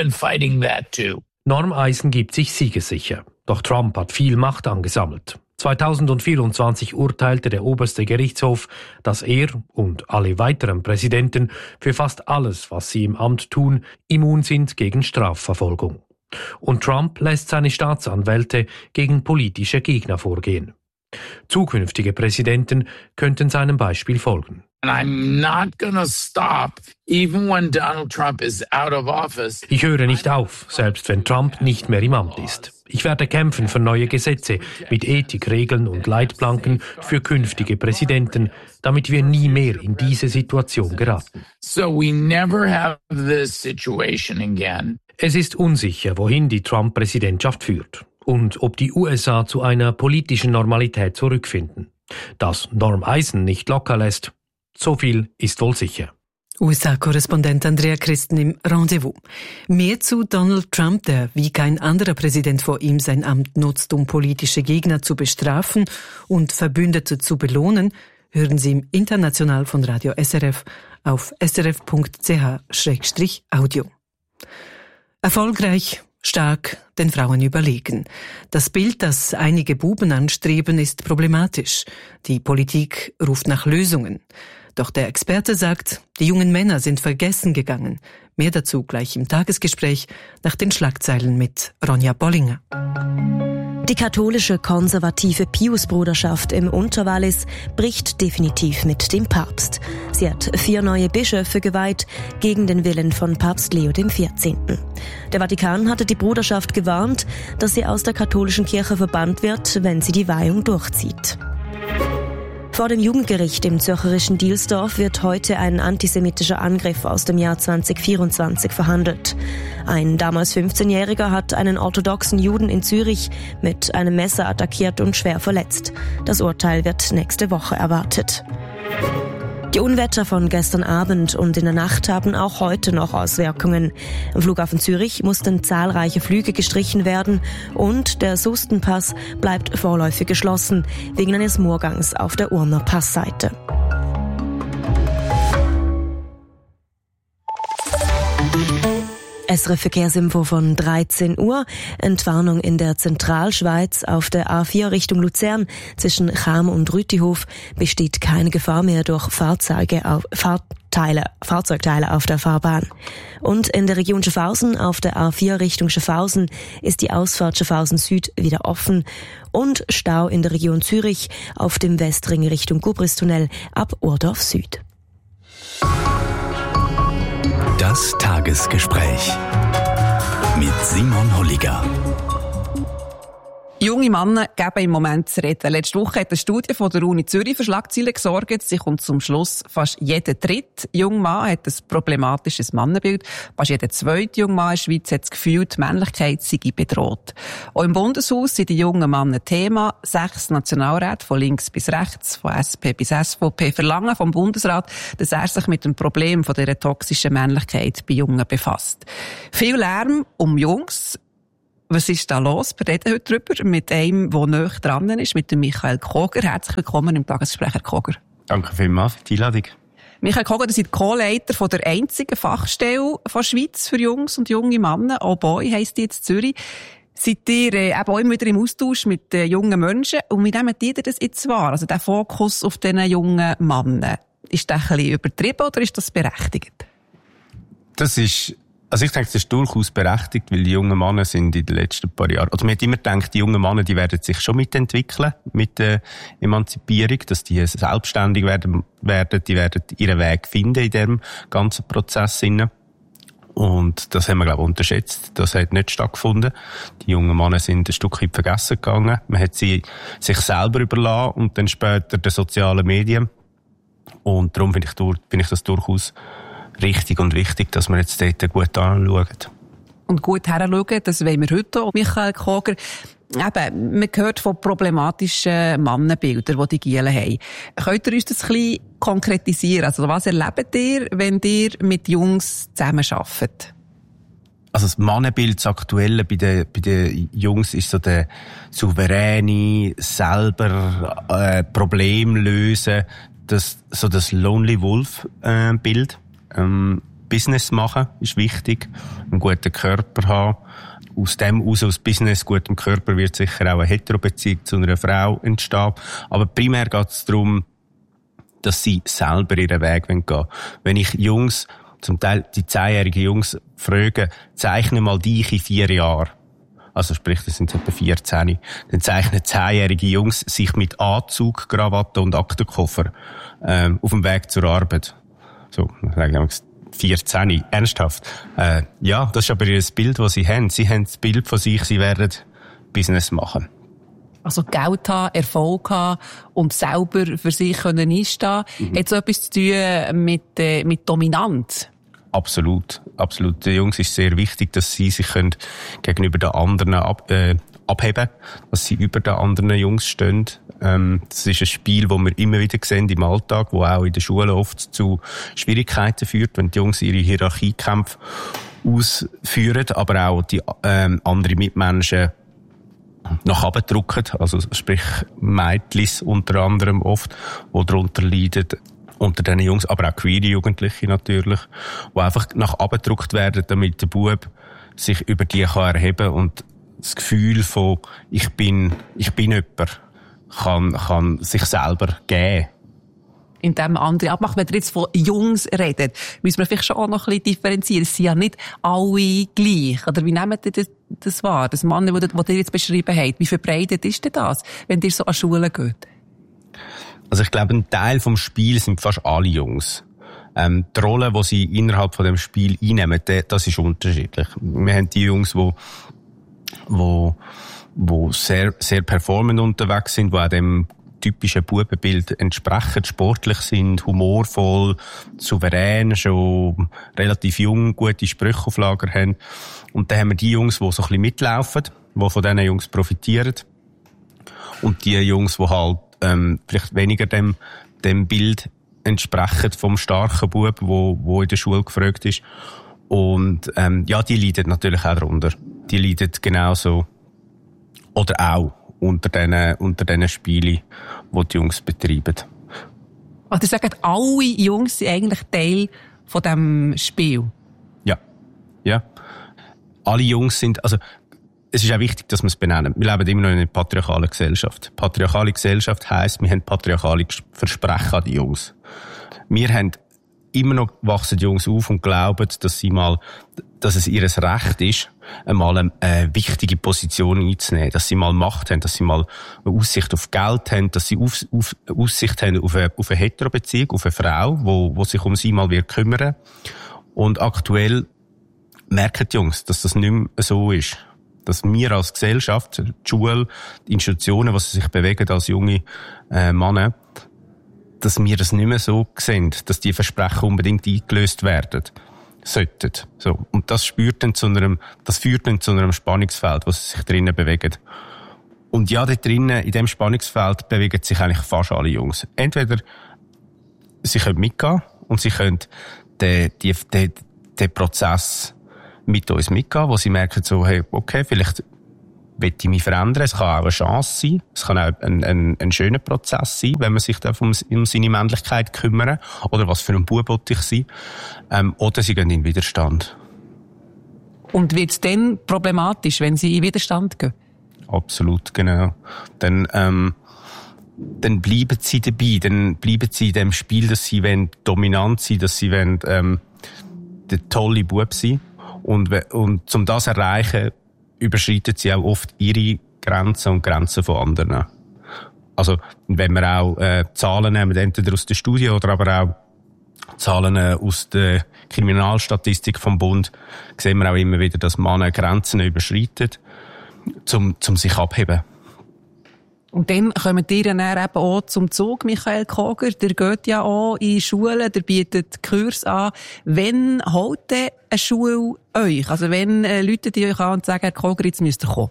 Norm Eisen gibt sich siegessicher. Doch Trump hat viel Macht angesammelt. zweitausendvierundzwanzig urteilte der oberste Gerichtshof, dass er und alle weiteren Präsidenten für fast alles, was sie im Amt tun, immun sind gegen Strafverfolgung. Und Trump lässt seine Staatsanwälte gegen politische Gegner vorgehen. Zukünftige Präsidenten könnten seinem Beispiel folgen. I'm not gonna stop, even when Donald Trump is out of office. Ich höre nicht auf, selbst wenn Trump nicht mehr im Amt ist. Ich werde kämpfen für neue Gesetze mit Ethikregeln und Leitplanken für künftige Präsidenten, damit wir nie mehr in diese Situation geraten. So we never have this situation again. Es ist unsicher, wohin die Trump-Präsidentschaft führt und ob die U S A zu einer politischen Normalität zurückfinden. Dass Norm Eisen nicht locker lässt, so viel ist wohl sicher. U S A-Korrespondent Andrea Christen im Rendezvous. Mehr zu Donald Trump, der wie kein anderer Präsident vor ihm sein Amt nutzt, um politische Gegner zu bestrafen und Verbündete zu belohnen, hören Sie im International von Radio S R F auf s r f punkt c h schrägstrich audio. Erfolgreich, stark, den Frauen überlegen. Das Bild, das einige Buben anstreben, ist problematisch. Die Politik ruft nach Lösungen. Doch der Experte sagt, die jungen Männer sind vergessen gegangen. Mehr dazu gleich im Tagesgespräch nach den Schlagzeilen mit Ronja Bollinger. Die katholische konservative Piusbruderschaft im Unterwallis bricht definitiv mit dem Papst. Sie hat vier neue Bischöfe geweiht, gegen den Willen von Papst Leo der vierzehnte. Der Vatikan hatte die Bruderschaft gewarnt, dass sie aus der katholischen Kirche verbannt wird, wenn sie die Weihung durchzieht. Vor dem Jugendgericht im zürcherischen Dielsdorf wird heute ein antisemitischer Angriff aus dem Jahr zwanzig vierundzwanzig verhandelt. Ein damals fünfzehnjähriger hat einen orthodoxen Juden in Zürich mit einem Messer attackiert und schwer verletzt. Das Urteil wird nächste Woche erwartet. Die Unwetter von gestern Abend und in der Nacht haben auch heute noch Auswirkungen. Am Flughafen Zürich mussten zahlreiche Flüge gestrichen werden und der Sustenpass bleibt vorläufig geschlossen, wegen eines Moorgangs auf der Urner Passseite. S R F Verkehrsinfo von dreizehn Uhr. Entwarnung in der Zentralschweiz auf der A vier Richtung Luzern zwischen Cham und Rütihof besteht keine Gefahr mehr durch Fahrzeuge auf, Fahrteile, Fahrzeugteile auf der Fahrbahn. Und in der Region Schaffhausen auf der A vier Richtung Schaffhausen ist die Ausfahrt Schaffhausen Süd wieder offen und Stau in der Region Zürich auf dem Westring Richtung Gubristunnel ab Urdorf Süd. Das Tagesgespräch mit Simon Holliger. Junge Männer geben im Moment zu reden. Letzte Woche hat eine Studie von der Uni Zürich für Schlagzeilen gesorgt. Sie kommt zum Schluss, fast jeder dritte junge Mann hat ein problematisches Mannenbild. Fast jeder zweite junge Mann in der Schweiz hat das Gefühl, die Männlichkeit sei bedroht. Auch im Bundeshaus sind die jungen Männer Thema. Sechs Nationalräte von links bis rechts, von S P bis S V P, verlangen vom Bundesrat, dass er sich mit dem Problem von dieser toxischen Männlichkeit bei Jungen befasst. Viel Lärm um Jungs. Was ist da los? Wir reden heute darüber mit einem, der nahe dran ist, mit dem Michael Koger. Herzlich willkommen im Tagesgespräch, Herr Koger. Danke vielmals für die Einladung. Michael Koger, Sie sind Co-Leiter von der einzigen Fachstelle von Schweiz für Jungs und junge Männer. Auch Boy heisst die jetzt Zürich. Seid ihr äh, eben auch immer wieder im Austausch mit äh, jungen Menschen? Und wie nehmen die das jetzt wahr? Also der Fokus auf diesen jungen Männern. Ist das ein bisschen übertrieben oder ist das berechtigt? Das ist Also ich denke, das ist durchaus berechtigt, weil die jungen Männer sind in den letzten paar Jahren, also man hat immer gedacht, die jungen Männer, die werden sich schon mitentwickeln, mit der Emanzipierung, dass die selbstständig werden, werden, die werden ihren Weg finden in diesem ganzen Prozess. Und das haben wir, glaube ich, unterschätzt. Das hat nicht stattgefunden. Die jungen Männer sind ein Stück weit vergessen gegangen. Man hat sie sich selber überlassen und dann später den sozialen Medien. Und darum finde ich, finde ich das durchaus richtig und wichtig, dass wir jetzt dort gut anschauen. Und gut heranschauen, das wollen wir heute auch. Michael Koger, eben, man hört von problematischen Mannenbildern, die die Gielen haben. Könnt ihr uns das ein bisschen konkretisieren? Also was erlebt ihr, wenn ihr mit Jungs zusammenarbeitet? Also das Mannenbild, das Aktuelle bei den, bei den Jungs ist so der souveräne, selber äh, Problem lösen, das, so das Lonely Wolf äh, Bild. Ähm, Business machen ist wichtig, einen guten Körper haben. Aus dem heraus, aus Business, gutem Körper, wird sicher auch eine Heterobeziehung zu einer Frau entstehen. Aber primär geht es darum, dass sie selber ihren Weg gehen wollen. Wenn ich Jungs, zum Teil die zehnjährigen Jungs, frage, zeichne mal dich in vier Jahren. Also sprich, das sind etwa vierzehn. Dann zeichnen zehnjährige Jungs sich mit Anzug, Krawatte und Aktenkoffer ähm, auf dem Weg zur Arbeit. So, sagen vierzehn, ernsthaft. Äh, ja, das ist aber ihr Bild, das sie haben. Sie haben das Bild von sich, sie werden Business machen. Also Geld haben, Erfolg haben und selber für sich können einstehen. Mhm. Hat so etwas zu tun mit, äh, mit Dominanz? Absolut, absolut. Den Jungs ist sehr wichtig, dass sie sich können gegenüber den anderen ab, äh, abheben, dass sie über den anderen Jungs stehen. Ähm, das ist ein Spiel, das wir immer wieder sehen im Alltag, das auch in der Schule oft zu Schwierigkeiten führt, wenn die Jungs ihre Hierarchiekämpfe ausführen, aber auch die ähm, anderen Mitmenschen nach oben drücken, also sprich Mädchen unter anderem oft, die darunter leiden, unter diesen Jungs, aber auch queere Jugendliche natürlich, die einfach nach oben gedrückt werden, damit der Bub sich über die kann erheben und das Gefühl von ich bin, ich bin jemand, kann, kann sich selber geben. Indem andere abmachen. Wenn ihr jetzt von Jungs redet, müssen wir vielleicht schon auch noch ein bisschen differenzieren. Es sind ja nicht alle gleich. Oder wie nehmt ihr das, das wahr? Das Mann, das ihr jetzt beschrieben habt. Wie verbreitet ist denn das, wenn ihr so an Schulen geht? Also ich glaube, ein Teil vom Spiel sind fast alle Jungs. Ähm, die Rolle, die sie innerhalb von dem Spiel einnehmen, das ist unterschiedlich. Wir haben die Jungs, die, die, die sehr, sehr performant unterwegs sind, die auch dem typischen Bubenbild entsprechend, sportlich sind, humorvoll, souverän, schon relativ jung, gute Sprüche auf Lager haben. Und dann haben wir die Jungs, die so ein bisschen mitlaufen, die von diesen Jungs profitieren. Und die Jungs, die halt ähm, vielleicht weniger dem, dem Bild entsprechen vom starken Bub, wo, wo in der Schule gefragt ist. Und ähm, ja, die leiden natürlich auch darunter. Die leiden genauso oder auch unter diesen, unter diesen Spielen, die die Jungs betreiben. Also, ihr sagt, alle Jungs sind eigentlich Teil von diesem Spiel? Ja. Ja. Alle Jungs sind, also, es ist auch wichtig, dass wir es benennen. Wir leben immer noch in einer patriarchalen Gesellschaft. Patriarchale Gesellschaft heisst, wir haben patriarchale Versprechen an die Jungs. Wir haben immer noch wachsen die Jungs auf und glauben, dass sie mal, dass es ihr Recht ist, einmal eine, eine wichtige Position einzunehmen, dass sie mal Macht haben, dass sie mal eine Aussicht auf Geld haben, dass sie auf, auf, Aussicht haben auf eine, auf eine Heterobeziehung, auf eine Frau, wo, wo sich um sie mal wird kümmern. Und aktuell merken die Jungs, dass das nicht mehr so ist. Dass wir als Gesellschaft, die Schule, die Institutionen, was sich bewegen als junge äh, Männer, dass wir das nicht mehr so sehen, dass die Versprechen unbedingt eingelöst werden sollten. So. Und das spürt dann zu einem, das führt dann zu einem Spannungsfeld, was sich drinnen bewegt. Und ja, dort drinnen, in dem Spannungsfeld bewegen sich eigentlich fast alle Jungs. Entweder sie können mitgehen und sie können den, die, den, den Prozess mit uns mitgehen, wo sie merken so, hey, okay, vielleicht will ich mich verändern. Es kann auch eine Chance sein. Es kann auch ein, ein, ein schöner Prozess sein, wenn man sich da um, um seine Männlichkeit kümmern. Oder was für ein Bub will ich sein. Ähm, oder sie gehen in Widerstand. Und wird es dann problematisch, wenn sie in Widerstand gehen? Absolut, genau. Dann, ähm, dann bleiben sie dabei. Dann bleiben sie in dem Spiel, dass sie wollen dominant sein, dass sie wollen, ähm, der tolle Bub sein. Und, und um das zu erreichen, überschreiten sie auch oft ihre Grenzen und Grenzen von anderen. Also, wenn wir auch äh, Zahlen nehmen, entweder aus der Studie oder aber auch Zahlen äh, aus der Kriminalstatistik vom Bund, sehen wir auch immer wieder, dass Männer Grenzen überschreiten, zum, zum sich abheben. Und dann kommen die dann eben auch zum Zug, Michael Koger. Der geht ja auch in Schulen, der bietet Kurs an. Wann holt denn eine Schule euch? Also wenn äh, Leute die euch an und sagen, Herr Koger, jetzt müsst ihr kommen?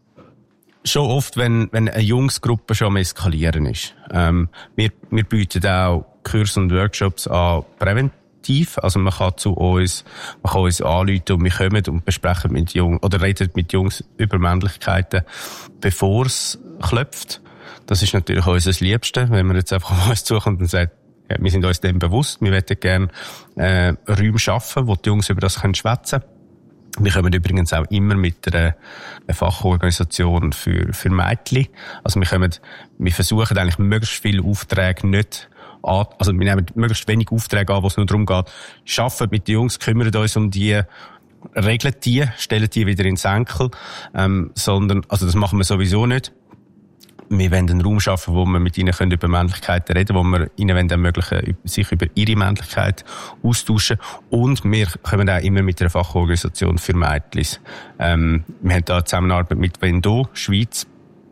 Schon oft, wenn, wenn eine Jungsgruppe schon am Eskalieren ist. Ähm, wir, wir bieten auch Kurse und Workshops an präventiv. Also man kann zu uns, man kann uns anrufen und wir kommen und besprechen mit Jungs, oder reden mit Jungs über Männlichkeiten, bevor es klopft. Das ist natürlich unser Liebste, wenn man jetzt einfach auf uns zukommt und sagt, ja, wir sind uns dem bewusst, wir möchten gerne äh, Räume schaffen, wo die Jungs über das können schwätzen. Wir kommen übrigens auch immer mit einer, einer Fachorganisation für, für Mädchen. Also wir kommen, wir versuchen eigentlich möglichst viele Aufträge nicht an, also wir nehmen möglichst wenig Aufträge an, wo es nur darum geht, schaffen mit den Jungs, kümmern uns um die, regeln die, stellen die wieder in den Senkel, ähm, sondern, also das machen wir sowieso nicht. Wir wollen einen Raum schaffen, wo wir mit ihnen können über Männlichkeiten reden, wo wir ihnen ermöglichen, sich über ihre Männlichkeit austauschen. Und wir kommen auch immer mit einer Fachorganisation für Mädchen. Ähm, wir haben da eine Zusammenarbeit mit Vendo, Schweiz.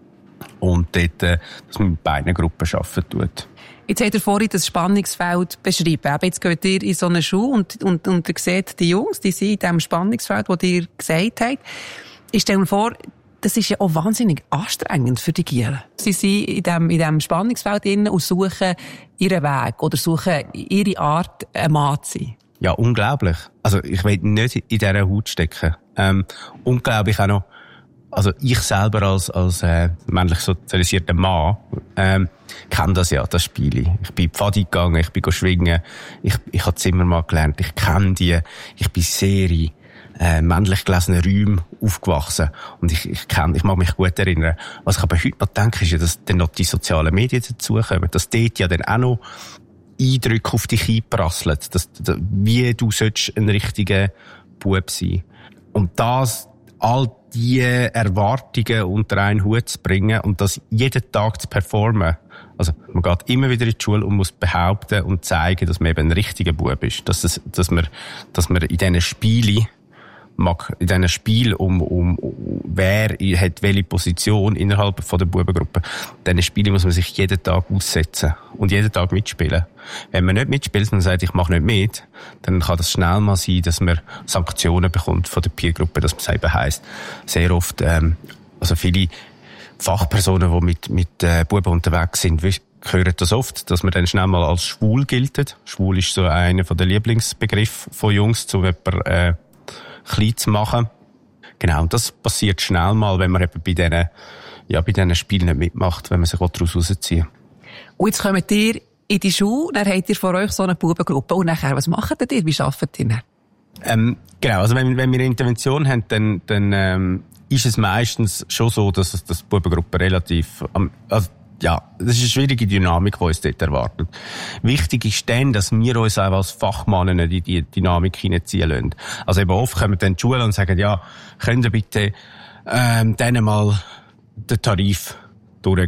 Und dort, äh, dass man mit beiden Gruppen arbeiten tut. Jetzt habt ihr vorhin das Spannungsfeld beschrieben. Eben jetzt geht ihr in so eine Schule und, und, und ihr seht die Jungs, die sind in diesem Spannungsfeld, das ihr gesagt habt. Ich stelle mir vor, das ist ja auch wahnsinnig anstrengend für die Gielen. Sie sind in diesem, in diesem Spannungsfeld drin und suchen ihren Weg oder suchen ihre Art, ein Mann zu sein. Ja, unglaublich. Also ich will nicht in dieser Haut stecken. Ähm, unglaublich auch noch, also ich selber als, als äh, männlich sozialisierter Mann ähm, kenne das ja, das Spiel. Ich bin Pfadi gegangen, ich bin schwingen, ich, ich habe Zimmermann gelernt, ich kenne die, ich bin sehr in äh, männlich gelesenen Räumen aufgewachsen und ich, ich kenne, ich mag mich gut erinnern. Was ich aber heute noch denke, ist ja, dass dann noch die sozialen Medien dazukommen, dass dort ja dann auch noch Eindrücke auf dich einprasseln, dass, dass, wie du sollst ein richtiger Bub sein. Und das, all die Erwartungen unter einen Hut zu bringen und das jeden Tag zu performen. Also, man geht immer wieder in die Schule und muss behaupten und zeigen, dass man eben ein richtiger Bub ist. Dass, es, dass man, dass man in diesen Spielen mag, in diesen Spielen um, um, um, wer hat welche Position innerhalb von der Bubengruppe. In diesen Spielen muss man sich jeden Tag aussetzen und jeden Tag mitspielen. Wenn man nicht mitspielt und sagt, ich mache nicht mit, dann kann das schnell mal sein, dass man Sanktionen bekommt von der Peergruppe, dass man es eben heisst, sehr oft, ähm, also viele Fachpersonen, die mit, mit äh, Buben unterwegs sind, hören das oft, dass man dann schnell mal als schwul gilt. Schwul ist so einer der Lieblingsbegriffe von Jungs, zu jemandem, äh, klein zu machen. Genau, und das passiert schnell mal, wenn man eben bei diesen, ja, bei diesen Spielen nicht mitmacht, wenn man sich daraus rausziehen will. Und jetzt kommt ihr in die Schule, dann habt ihr vor euch so eine Bubengruppe. Und nachher, was macht ihr? Wie arbeitet ihr dann? Ähm, genau, also wenn, wenn wir eine Intervention haben, dann, dann ähm, ist es meistens schon so, dass es das Bubengruppe relativ, ähm, also, ja, das ist eine schwierige Dynamik, die uns dort erwartet. Wichtig ist dann, dass wir uns auch als Fachmannen in die Dynamik hineinziehen lassen. Also eben oft kommen dann die Schulen und sagen, ja, könnt ihr bitte ähm, denen mal den Tarif durchgeben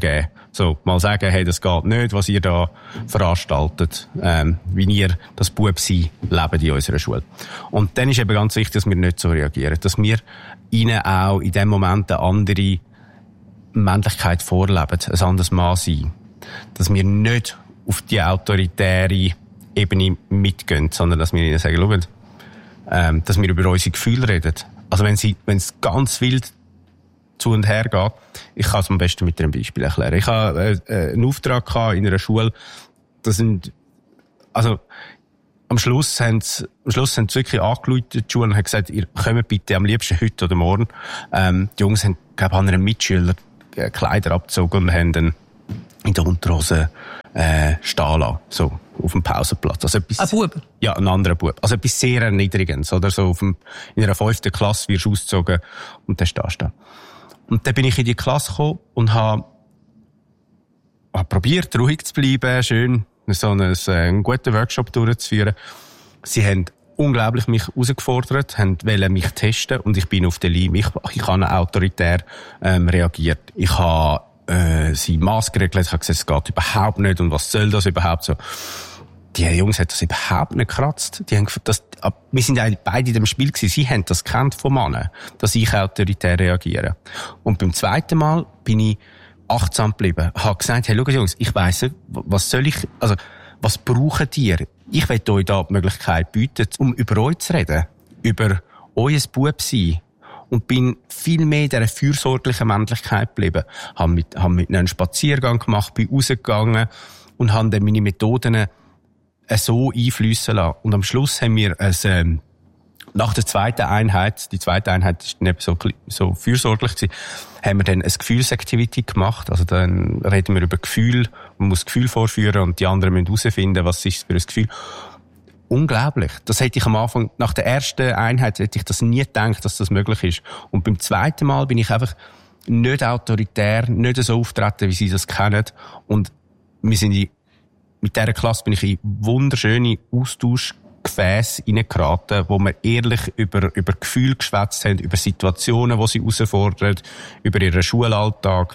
So, mal sagen, hey, das geht nicht, was ihr da veranstaltet, ähm, wie ihr das Bubsein lebt in unserer Schule. Und dann ist eben ganz wichtig, dass wir nicht so reagieren, dass wir ihnen auch in dem Moment eine andere Männlichkeit vorleben, ein anderes Mann sein. Dass wir nicht auf die autoritäre Ebene mitgehen, sondern dass wir ihnen sagen, schaut, ähm, dass wir über unsere Gefühle reden. Also wenn sie, wenn es ganz wild zu und her geht, ich kann es am besten mit einem Beispiel erklären. Ich habe äh, einen Auftrag gehabt in einer Schule, das sind, also, am Schluss haben sie, am Schluss haben sie wirklich angerufen, die Schule, und haben gesagt, ihr kommt bitte am liebsten heute oder morgen. Ähm, die Jungs haben, glaube ich, an einem Mitschüler äh, Kleider abgezogen und haben dann in der Unterhose, äh, stehen lassen. So, auf dem Pausenplatz. Also etwas, ein Bub? Ja, ein anderer Bub. Also etwas sehr Erniedrigendes, oder? So auf dem, in einer fünften Klasse wirst du ausgezogen und dann stehst du da. Und dann bin ich in die Klasse gekommen und habe, habe probiert, ruhig zu bleiben, schön so einen, einen guten Workshop durchzuführen. Sie haben unglaublich mich herausgefordert, haben wollen mich testen und ich bin auf der Linie. Ich, ich habe autoritär ähm, reagiert. Ich habe äh, sie maßgeregelt, ich habe gesagt, es geht überhaupt nicht und was soll das überhaupt so. Die Jungs hat das überhaupt nicht gekratzt. Die haben, das, wir sind eigentlich beide in dem Spiel gewesen. Sie haben das gekannt von Männern, dass ich autoritär reagiere. Und beim zweiten Mal bin ich achtsam geblieben. Habe gesagt, hey, schau Jungs, ich weiss nicht, was soll ich, also, was braucht ihr? Ich will euch da die Möglichkeit bieten, um über euch zu reden. Über euer Bubsein. Und bin viel mehr in dieser fürsorglichen Männlichkeit geblieben. Habe mit, habe mit ihnen einen Spaziergang gemacht, bin rausgegangen und habe dann meine Methoden so einfliessen lassen. Und am Schluss haben wir ein, ähm, nach der zweiten Einheit, die zweite Einheit ist nicht so, so fürsorglich gewesen, haben wir dann eine Gefühlsactivity gemacht. Also dann reden wir über Gefühl, man muss Gefühl vorführen und die anderen müssen herausfinden, was ist für ein Gefühl. Unglaublich. Das hätte ich am Anfang, nach der ersten Einheit hätte ich das nie gedacht, dass das möglich ist. Und beim zweiten Mal bin ich einfach nicht autoritär, nicht so auftreten, wie sie das kennen. Und wir sind in Mit dieser Klasse bin ich in wunderschöne Austauschgefäße hineingeraten, wo wir ehrlich über, über Gefühle geschwätzt haben, über Situationen, die sie herausfordern, über ihren Schulalltag.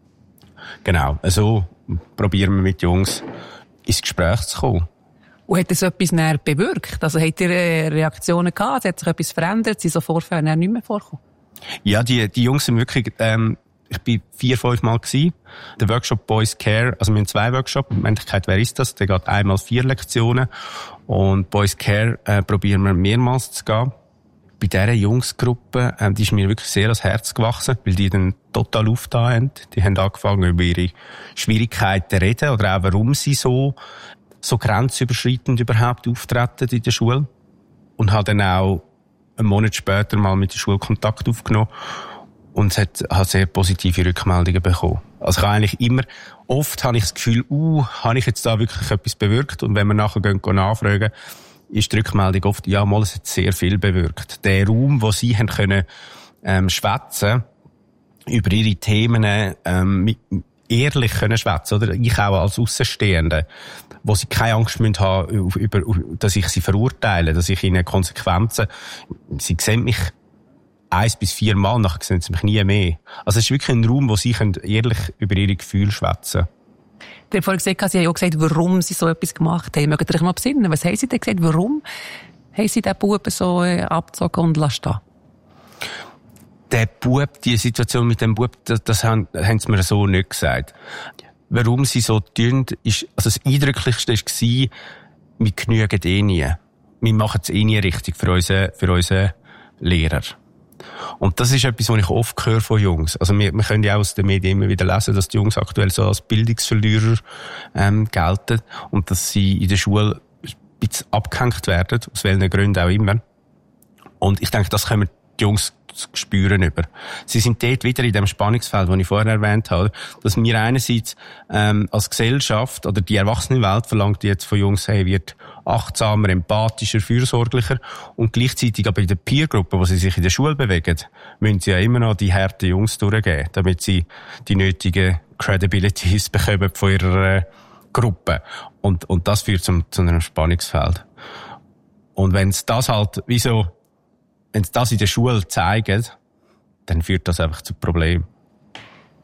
Genau, so probieren wir mit Jungs ins Gespräch zu kommen. Und hat das etwas näher bewirkt? Also habt ihr Reaktionen gehabt? Hat sich etwas verändert? Sind so Vorfälle näher nicht mehr vorgekommen? Ja, die, die Jungs sind wirklich, ähm, ich bin vier, fünf Mal gewesen. Der Workshop Boys Care, also wir haben zwei Workshops. In Wirklichkeit, wer ist das? Der geht einmal vier Lektionen. Und Boys Care, äh, probieren wir mehrmals zu gehen. Bei dieser Jungsgruppe, ähm, die ist mir wirklich sehr ans Herz gewachsen, weil die dann total aufgetan haben. Die haben angefangen, über ihre Schwierigkeiten zu reden oder auch, warum sie so, so grenzüberschreitend überhaupt auftreten in der Schule. Und habe dann auch einen Monat später mal mit der Schule Kontakt aufgenommen. Und es hat, hat sehr positive Rückmeldungen bekommen. Also ich habe eigentlich immer, oft habe ich das Gefühl, uh, habe ich jetzt da wirklich etwas bewirkt? Und wenn wir nachher gehen, gehen nachfragen, ist die Rückmeldung oft, ja, mal, es hat sehr viel bewirkt. Der Raum, wo sie haben können, ähm, schwätzen, über ihre Themen, ähm, mit, ehrlich können schwätzen, oder? Ich auch als Außenstehende, wo sie keine Angst müssen haben, über, über, dass ich sie verurteile, dass ich ihnen Konsequenzen, sie sehen mich eins bis vier Mal, nachher sehen sie mich nie mehr. Also es ist wirklich ein Raum, wo sie können ehrlich über ihre Gefühle schwätzen. Sie haben vorhin gesagt, Sie haben auch gesagt, warum Sie so etwas gemacht haben. Mögt ihr euch mal besinnen? Was haben Sie denn gesagt? Warum haben Sie den Buben so äh, abgezogen und lassen stehen? Der Bub, die Situation mit dem Bub, das, das haben, haben sie mir so nicht gesagt. Warum sie so tun, ist, also das Eindrücklichste war, wir genügen eh nie. Wir machen es eh nie richtig für unsere, für unsere Lehrer. Und das ist etwas, was ich oft höre von Jungs. Also wir, wir können ja auch aus den Medien immer wieder lesen, dass die Jungs aktuell so als Bildungsverlierer ähm, gelten und dass sie in der Schule ein bisschen abgehängt werden, aus welchen Gründen auch immer. Und ich denke, das können die Jungs spüren über. Sie sind dort wieder in dem Spannungsfeld, das ich vorher erwähnt habe, dass wir einerseits ähm, als Gesellschaft oder die Erwachsenenwelt verlangt jetzt von Jungs, hey, wird achtsamer, empathischer, fürsorglicher und gleichzeitig aber in der Peergruppe, wo sie sich in der Schule bewegen, müssen sie ja immer noch die harten Jungs durchgeben, damit sie die nötigen Credibilities bekommen von ihrer äh, Gruppe. Und, und das führt zum, zu einem Spannungsfeld. Und wenn es das halt, wieso wenn sie das in der Schule zeigen, dann führt das einfach zu Problemen.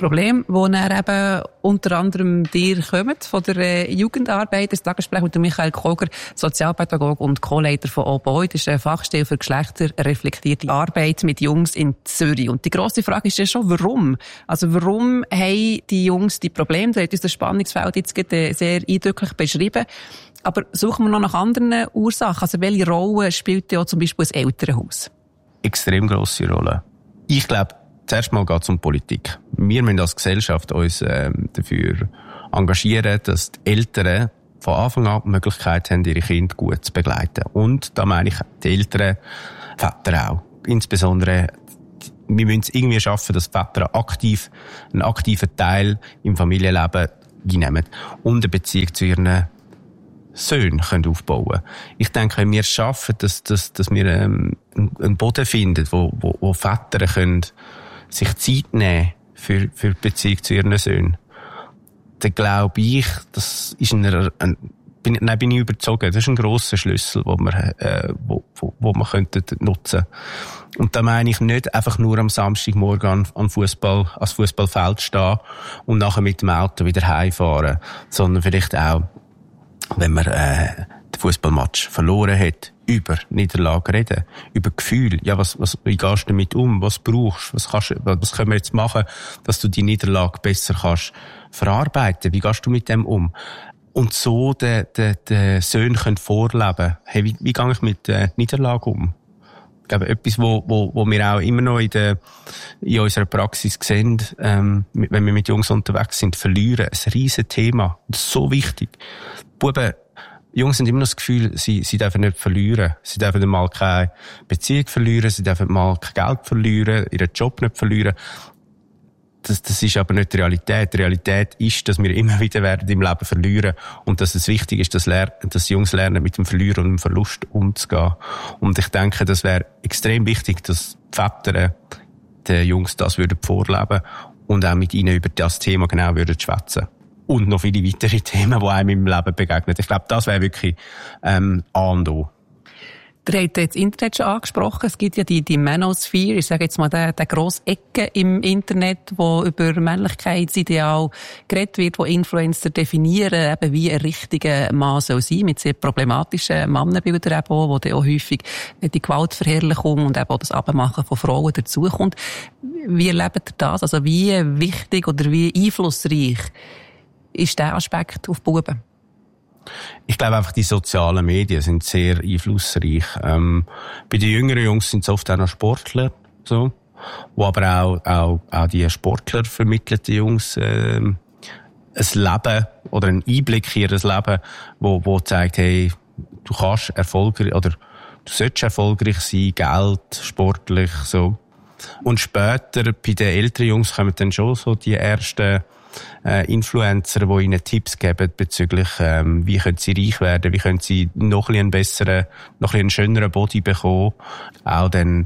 Probleme, die dann eben unter anderem dir kommen, von der äh, Jugendarbeit. Das Tagesgespräch mit Michael Koger, Sozialpädagoge und Co-Leiter von Oboi. Das ist eine Fachstelle für geschlechterreflektierte Arbeit mit Jungs in Zürich. Und die grosse Frage ist ja schon, warum? Also warum haben die Jungs die Probleme? Da hat uns das Spannungsfeld jetzt gerade sehr eindrücklich beschrieben. Aber suchen wir noch nach anderen Ursachen? Also welche Rolle spielt ja zum Beispiel das Elternhaus? Extrem grosse Rolle. Ich glaube, zuerst mal geht es um Politik. Wir müssen als Gesellschaft uns ähm, dafür engagieren, dass die Eltern von Anfang an die Möglichkeit haben, ihre Kinder gut zu begleiten. Und da meine ich die Eltern, Väter auch. Insbesondere, wir müssen es irgendwie schaffen, dass Väter aktiv, einen aktiven Teil im Familienleben einnehmen und eine Beziehung zu ihren Söhne können aufbauen. Ich denke, wenn wir es schaffen, dass, dass, dass wir ähm, einen Boden finden, wo, wo, wo Väter können sich Zeit nehmen für, für die Beziehung zu ihren Söhnen, dann glaube ich, das ist ein, ein bin, nein, bin ich überzeugt, das ist ein grosser Schlüssel, wo man, äh, wo, wo, wo man könnte nutzen. Und da meine ich nicht einfach nur am Samstagmorgen an, an Fußball, ans Fußballfeld stehen und nachher mit dem Auto wieder heimfahren, sondern vielleicht auch, wenn man äh, den Fußballmatch verloren hat, über Niederlage reden, über Gefühl. Ja, was, was, wie gehst du damit um? Was brauchst du? Was kannst, was können wir jetzt machen, dass du die Niederlage besser kannst verarbeiten? Wie gehst du mit dem um? Und so den, den, den Söhnen können vorleben. Hey, wie, wie gehe ich mit der Niederlage um? Ich glaube, etwas, wo, wo, wo wir auch immer noch in der, in unserer Praxis sehen, ähm, wenn wir mit Jungs unterwegs sind, verlieren. Ein riesen Thema. Das ist so wichtig. Buben, Jungs haben immer noch das Gefühl, sie, sie dürfen nicht verlieren. Sie dürfen mal keine Beziehung verlieren, sie dürfen mal kein Geld verlieren, ihren Job nicht verlieren. Das, das ist aber nicht die Realität. Die Realität ist, dass wir immer wieder werden im Leben verlieren und dass es wichtig ist, dass, ler- dass Jungs lernen, mit dem Verlieren und dem Verlust umzugehen. Und ich denke, das wäre extrem wichtig, dass die Väter den Jungs das würden vorleben und auch mit ihnen über das Thema genau würden schwätzen. Und noch viele weitere Themen, die einem im Leben begegnen. Ich glaube, das wäre wirklich ähm, A und O. Ihr habt das Internet schon angesprochen. Es gibt ja die, die Manosphere, ich sage jetzt mal, der, der grosse Ecke im Internet, wo über Männlichkeitsideal geredet wird, wo Influencer definieren, eben wie ein richtiger Mann soll sein, mit sehr problematischen Mannenbildern eben auch, wo dann auch häufig die Gewaltverherrlichung und eben auch das Abmachen von Frauen dazukommt. Wie erlebt ihr das? Also wie wichtig oder wie einflussreich ist der Aspekt auf Buben? Ich glaube einfach, die sozialen Medien sind sehr einflussreich. Ähm, bei den jüngeren Jungs sind es oft auch noch Sportler, so, wo aber auch, auch, auch die Sportler vermitteln die Jungs äh, ein Leben oder einen Einblick in ihr Leben, wo, wo zeigt, hey, du kannst erfolgreich oder du solltest erfolgreich sein, Geld, sportlich, so. Und später bei den älteren Jungs kommen dann schon so die ersten Äh, Influencer, die ihnen Tipps geben bezüglich, ähm, wie können sie reich werden, wie können sie noch ein bisschen einen besseren, noch ein bisschen einen schöneren Body bekommen. Auch dann,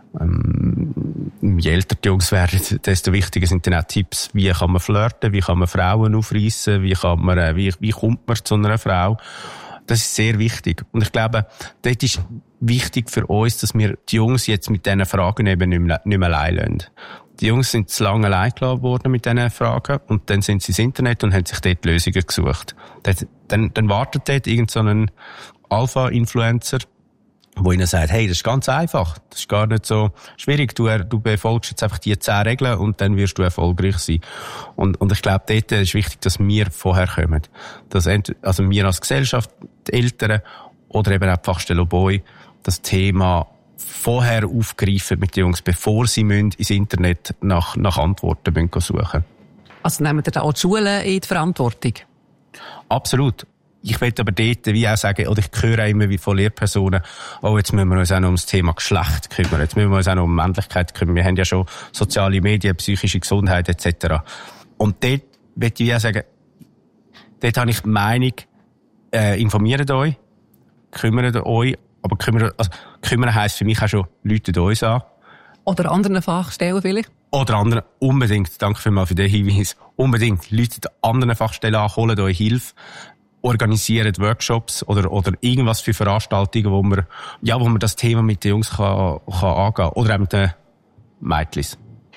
ähm, je älter die Jungs werden, desto wichtiger sind dann auch Tipps, wie kann man flirten, wie kann man Frauen aufreissen, wie kann man, äh, wie, wie kommt man zu einer Frau. Das ist sehr wichtig. Und ich glaube, dort ist wichtig für uns, dass wir die Jungs jetzt mit diesen Fragen eben nicht mehr, nicht mehr allein lassen. Die Jungs sind zu lange allein gelassen worden mit diesen Fragen und dann sind sie ins Internet und haben sich dort Lösungen gesucht. Dann, dann, dann wartet dort irgend so ein Alpha-Influencer, wo ihnen sagt, hey, das ist ganz einfach, das ist gar nicht so schwierig, du, du befolgst jetzt einfach die zehn Regeln und dann wirst du erfolgreich sein. Und, und ich glaube, dort ist wichtig, dass wir vorher kommen. Dass ent, also wir als Gesellschaft, die Eltern oder eben auch die Fachstelle Oboi, das Thema vorher aufgreifen mit den Jungs, bevor sie ins Internet nach, nach Antworten suchen müssen. Also nehmen wir da auch die Schulen in die Verantwortung? Absolut. Ich will aber dort wie auch sagen, oder ich höre auch immer wie von Lehrpersonen, oh, jetzt müssen wir uns auch noch um das Thema Geschlecht kümmern, jetzt müssen wir uns auch noch um Männlichkeit kümmern. Wir haben ja schon soziale Medien, psychische Gesundheit et cetera. Und dort will ich auch sagen, dort habe ich die Meinung, äh, informiert euch, kümmert euch, aber kümmern, also, kümmern heisst für mich auch schon, läutet uns an. Oder anderen Fachstellen vielleicht? Oder anderen, unbedingt, danke vielmals für den Hinweis, unbedingt, läutet anderen Fachstellen an, holt euch Hilfe, organisiert Workshops oder, oder irgendwas für Veranstaltungen, wo man, ja, wo man das Thema mit den Jungs kann, kann angehen. Oder auch mit den Mädchen.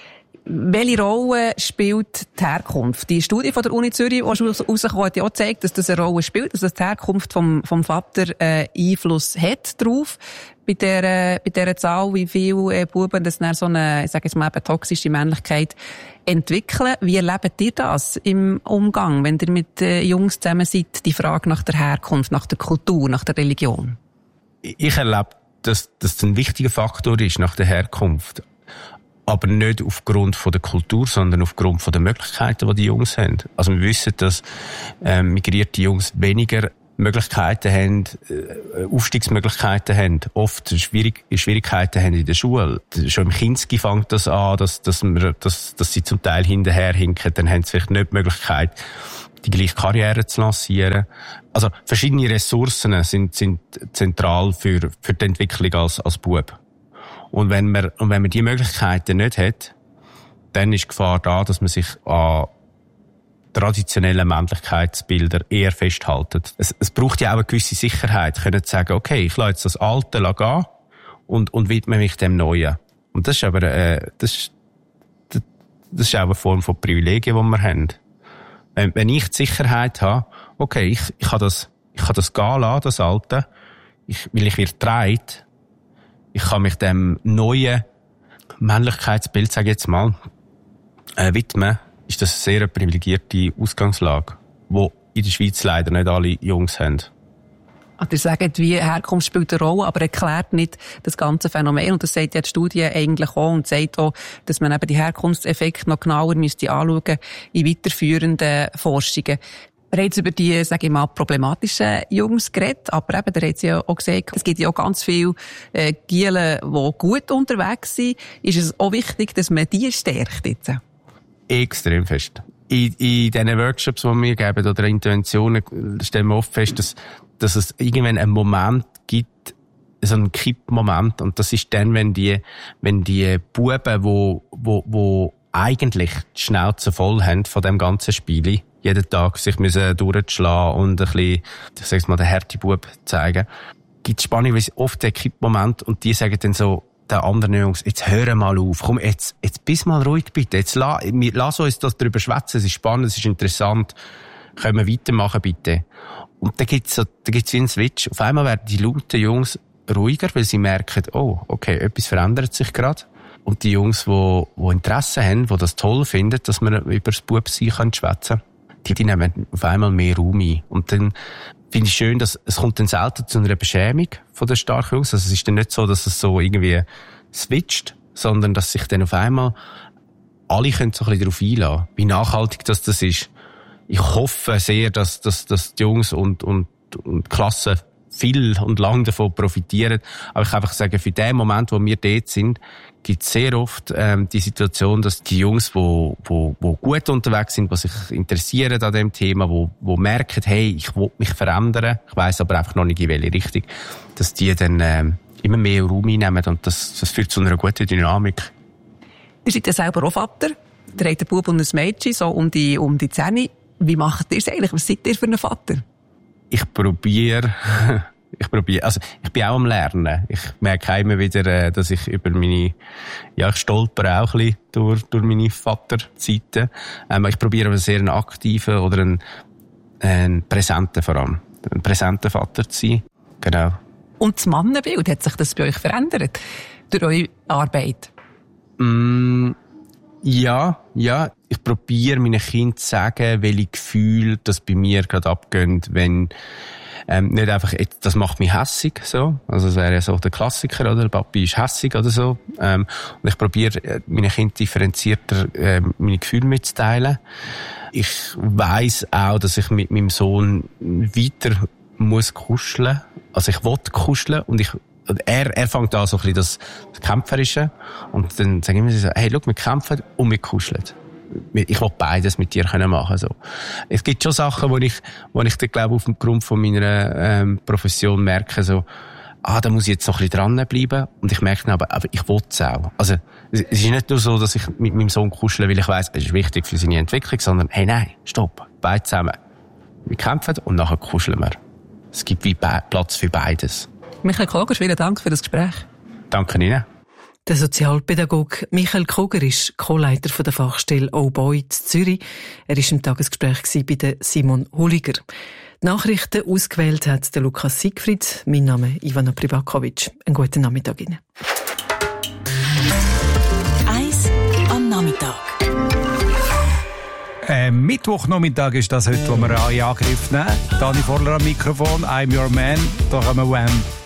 welche Rolle spielt die Herkunft? Die Studie von der Uni Zürich, die rausgekommen hat, ja auch gezeigt, dass das eine Rolle spielt, dass die Herkunft vom, vom Vater äh, Einfluss hat drauf. Bei dieser, bei dieser Zahl, wie viele äh, Buben das dann so eine, ich sage jetzt mal, eben toxische Männlichkeit entwickeln. Wie erlebt ihr das im Umgang, wenn ihr mit äh, Jungs zusammen seid, die Frage nach der Herkunft, nach der Kultur, nach der Religion? Ich erlebe, dass das ein wichtiger Faktor ist, nach der Herkunft. Aber nicht aufgrund von der Kultur, sondern aufgrund von den Möglichkeiten, die die Jungs haben. Also wir wissen, dass äh, migrierte Jungs weniger Möglichkeiten haben, äh, Aufstiegsmöglichkeiten haben, oft Schwierig- Schwierigkeiten haben in der Schule. Schon im Kinski fängt das an, dass, dass, wir, dass, dass sie zum Teil hinterherhinken. Dann haben sie vielleicht nicht die Möglichkeit, die gleiche Karriere zu lancieren. Also verschiedene Ressourcen sind, sind zentral für, für die Entwicklung als, als Bub. Und wenn man, und wenn man die Möglichkeiten nicht hat, dann ist die Gefahr da, dass man sich an traditionellen Männlichkeitsbilder eher festhält. Es, es braucht ja auch eine gewisse Sicherheit, können zu sagen, okay, ich lasse jetzt das Alte gehen und, und widme mich dem Neuen. Und das ist aber, äh, das, das, das ist auch eine Form von Privilegien, die wir haben. Wenn, wenn ich die Sicherheit habe, okay, ich, ich kann das, ich kann das gehen lassen, das Alte, ich, weil ich werde getragen, ich kann mich dem neuen Männlichkeitsbild, sage ich jetzt mal, äh, widmen, ist das eine sehr privilegierte Ausgangslage, die in der Schweiz leider nicht alle Jungs haben. Also ihr sagt, wie Herkunft spielt eine Rolle, aber erklärt nicht das ganze Phänomen. Und das sagt ja die Studie eigentlich auch und sagt auch, dass man eben die Herkunftseffekte noch genauer müsste anschauen in weiterführenden Forschungen. Wir haben jetzt über die, sage ich mal, problematischen Jungs geredet, aber eben, da hat sie ja auch gesagt, es gibt ja auch ganz viele äh, Giele, die gut unterwegs sind. Ist es auch wichtig, dass man die stärkt jetzt? Extrem fest. In, in diesen Workshops, die wir geben, oder Interventionen, stellen wir oft fest, dass, dass es irgendwann einen Moment gibt, so einen Kippmoment, und das ist dann, wenn die, wenn die Buben, wo, wo, wo eigentlich die Schnauze voll haben von dem ganzen Spiel, jeden Tag sich müssen durchschlagen und ein bisschen, ich sag's mal, den Härtebub zeigen, gibt es Spannung, weil es oft der Kippmoment, und die sagen dann so, den anderen Jungs, jetzt hör mal auf, komm, jetzt, jetzt bist mal ruhig bitte, jetzt la, lass uns das darüber schwätzen, es ist spannend, es ist interessant, können wir weitermachen bitte. Und dann gibt's so, da gibt's wie einen Switch, auf einmal werden die lauten Jungs ruhiger, weil sie merken, oh, okay, etwas verändert sich gerade. Und die Jungs, die, die Interesse haben, die das toll finden, dass man über das Bubsein schwätzen kann, die, die nehmen auf einmal mehr Raum ein. Und dann finde ich schön, dass es kommt dann selten zu einer Beschämung von den starken Jungs. Also es ist dann nicht so, dass es so irgendwie switcht, sondern dass sich dann auf einmal alle können so ein bisschen darauf einlassen, wie nachhaltig das, das ist. Ich hoffe sehr, dass, dass, dass die Jungs und, und, und die Klassen viel und lang davon profitieren. Aber ich kann einfach sagen, für den Moment, wo wir dort sind, gibt es sehr oft ähm, die Situation, dass die Jungs, die wo, wo, wo gut unterwegs sind, die sich interessieren an dem Thema, die wo merken, hey, ich will mich verändern, ich weiss aber einfach noch nicht in welche Richtung, dass die dann ähm, immer mehr Raum einnehmen, und das, das führt zu einer guten Dynamik. Ihr seid ja selber auch Vater. Ihr habt einen Bub und ein Mädchen, so um die, um die Zähne. Wie macht ihr es eigentlich? Was seid ihr für ein Vater? Ich probiere, ich probiere, also ich bin auch am Lernen. Ich merke immer wieder, dass ich über meine, ja, ich stolper auch ein bisschen durch, durch meine Vaterzeiten. Ähm, ich probiere aber sehr einen aktiven oder einen, einen präsenten vor allem, einen präsenten Vater zu sein. Genau. Und das Mannenbild, hat sich das bei euch verändert durch eure Arbeit? Mm, ja, ja. Ich probiere meinen Kindern zu sagen, welche Gefühle das bei mir gerade abgehen, wenn ähm, nicht einfach, das macht mich hässig, so. Also das wäre ja so der Klassiker, oder? Papi ist hässig oder so. Ähm, und ich probiere meinen Kindern differenzierter äh, meine Gefühle mitzuteilen. Ich weiss auch, dass ich mit meinem Sohn weiter muss kuscheln. Also ich will kuscheln, und ich Er, er fängt an so ein bisschen das, das Kämpferische. Und dann sagen wir so, hey, schau, wir kämpfen und wir kuscheln. Ich will beides mit dir können machen, so. Es gibt schon Sachen, wo ich, wo ich dann, glaube, auf dem Grund von meiner, ähm, Profession merke, so, ah, da muss ich jetzt noch ein bisschen dranbleiben. Und ich merke dann aber, aber ich will es auch. Also, es ist nicht nur so, dass ich mit meinem Sohn kuschle, weil ich weiss, es ist wichtig für seine Entwicklung, sondern, hey, nein, stopp, beide zusammen. Wir kämpfen und nachher kuscheln wir. Es gibt wie Platz für beides. Michael Koger, vielen Dank für das Gespräch. Danke Ihnen. Der Sozialpädagoge Michael Kruger ist Co-Leiter der Fachstelle Oh Boy in Zürich. Er war im Tagesgespräch bei der Simon Hulliger. Die Nachrichten ausgewählt hat der Lukas Siegfried. Mein Name ist Ivana Privakovic. Einen guten Nachmittag Ihnen. Eins am Nachmittag. Äh, Mittwochnachmittag ist das heute, wo wir alle in Angriff nehmen. Dani Vorler am Mikrofon, I'm your man. Da kommen wir Wham!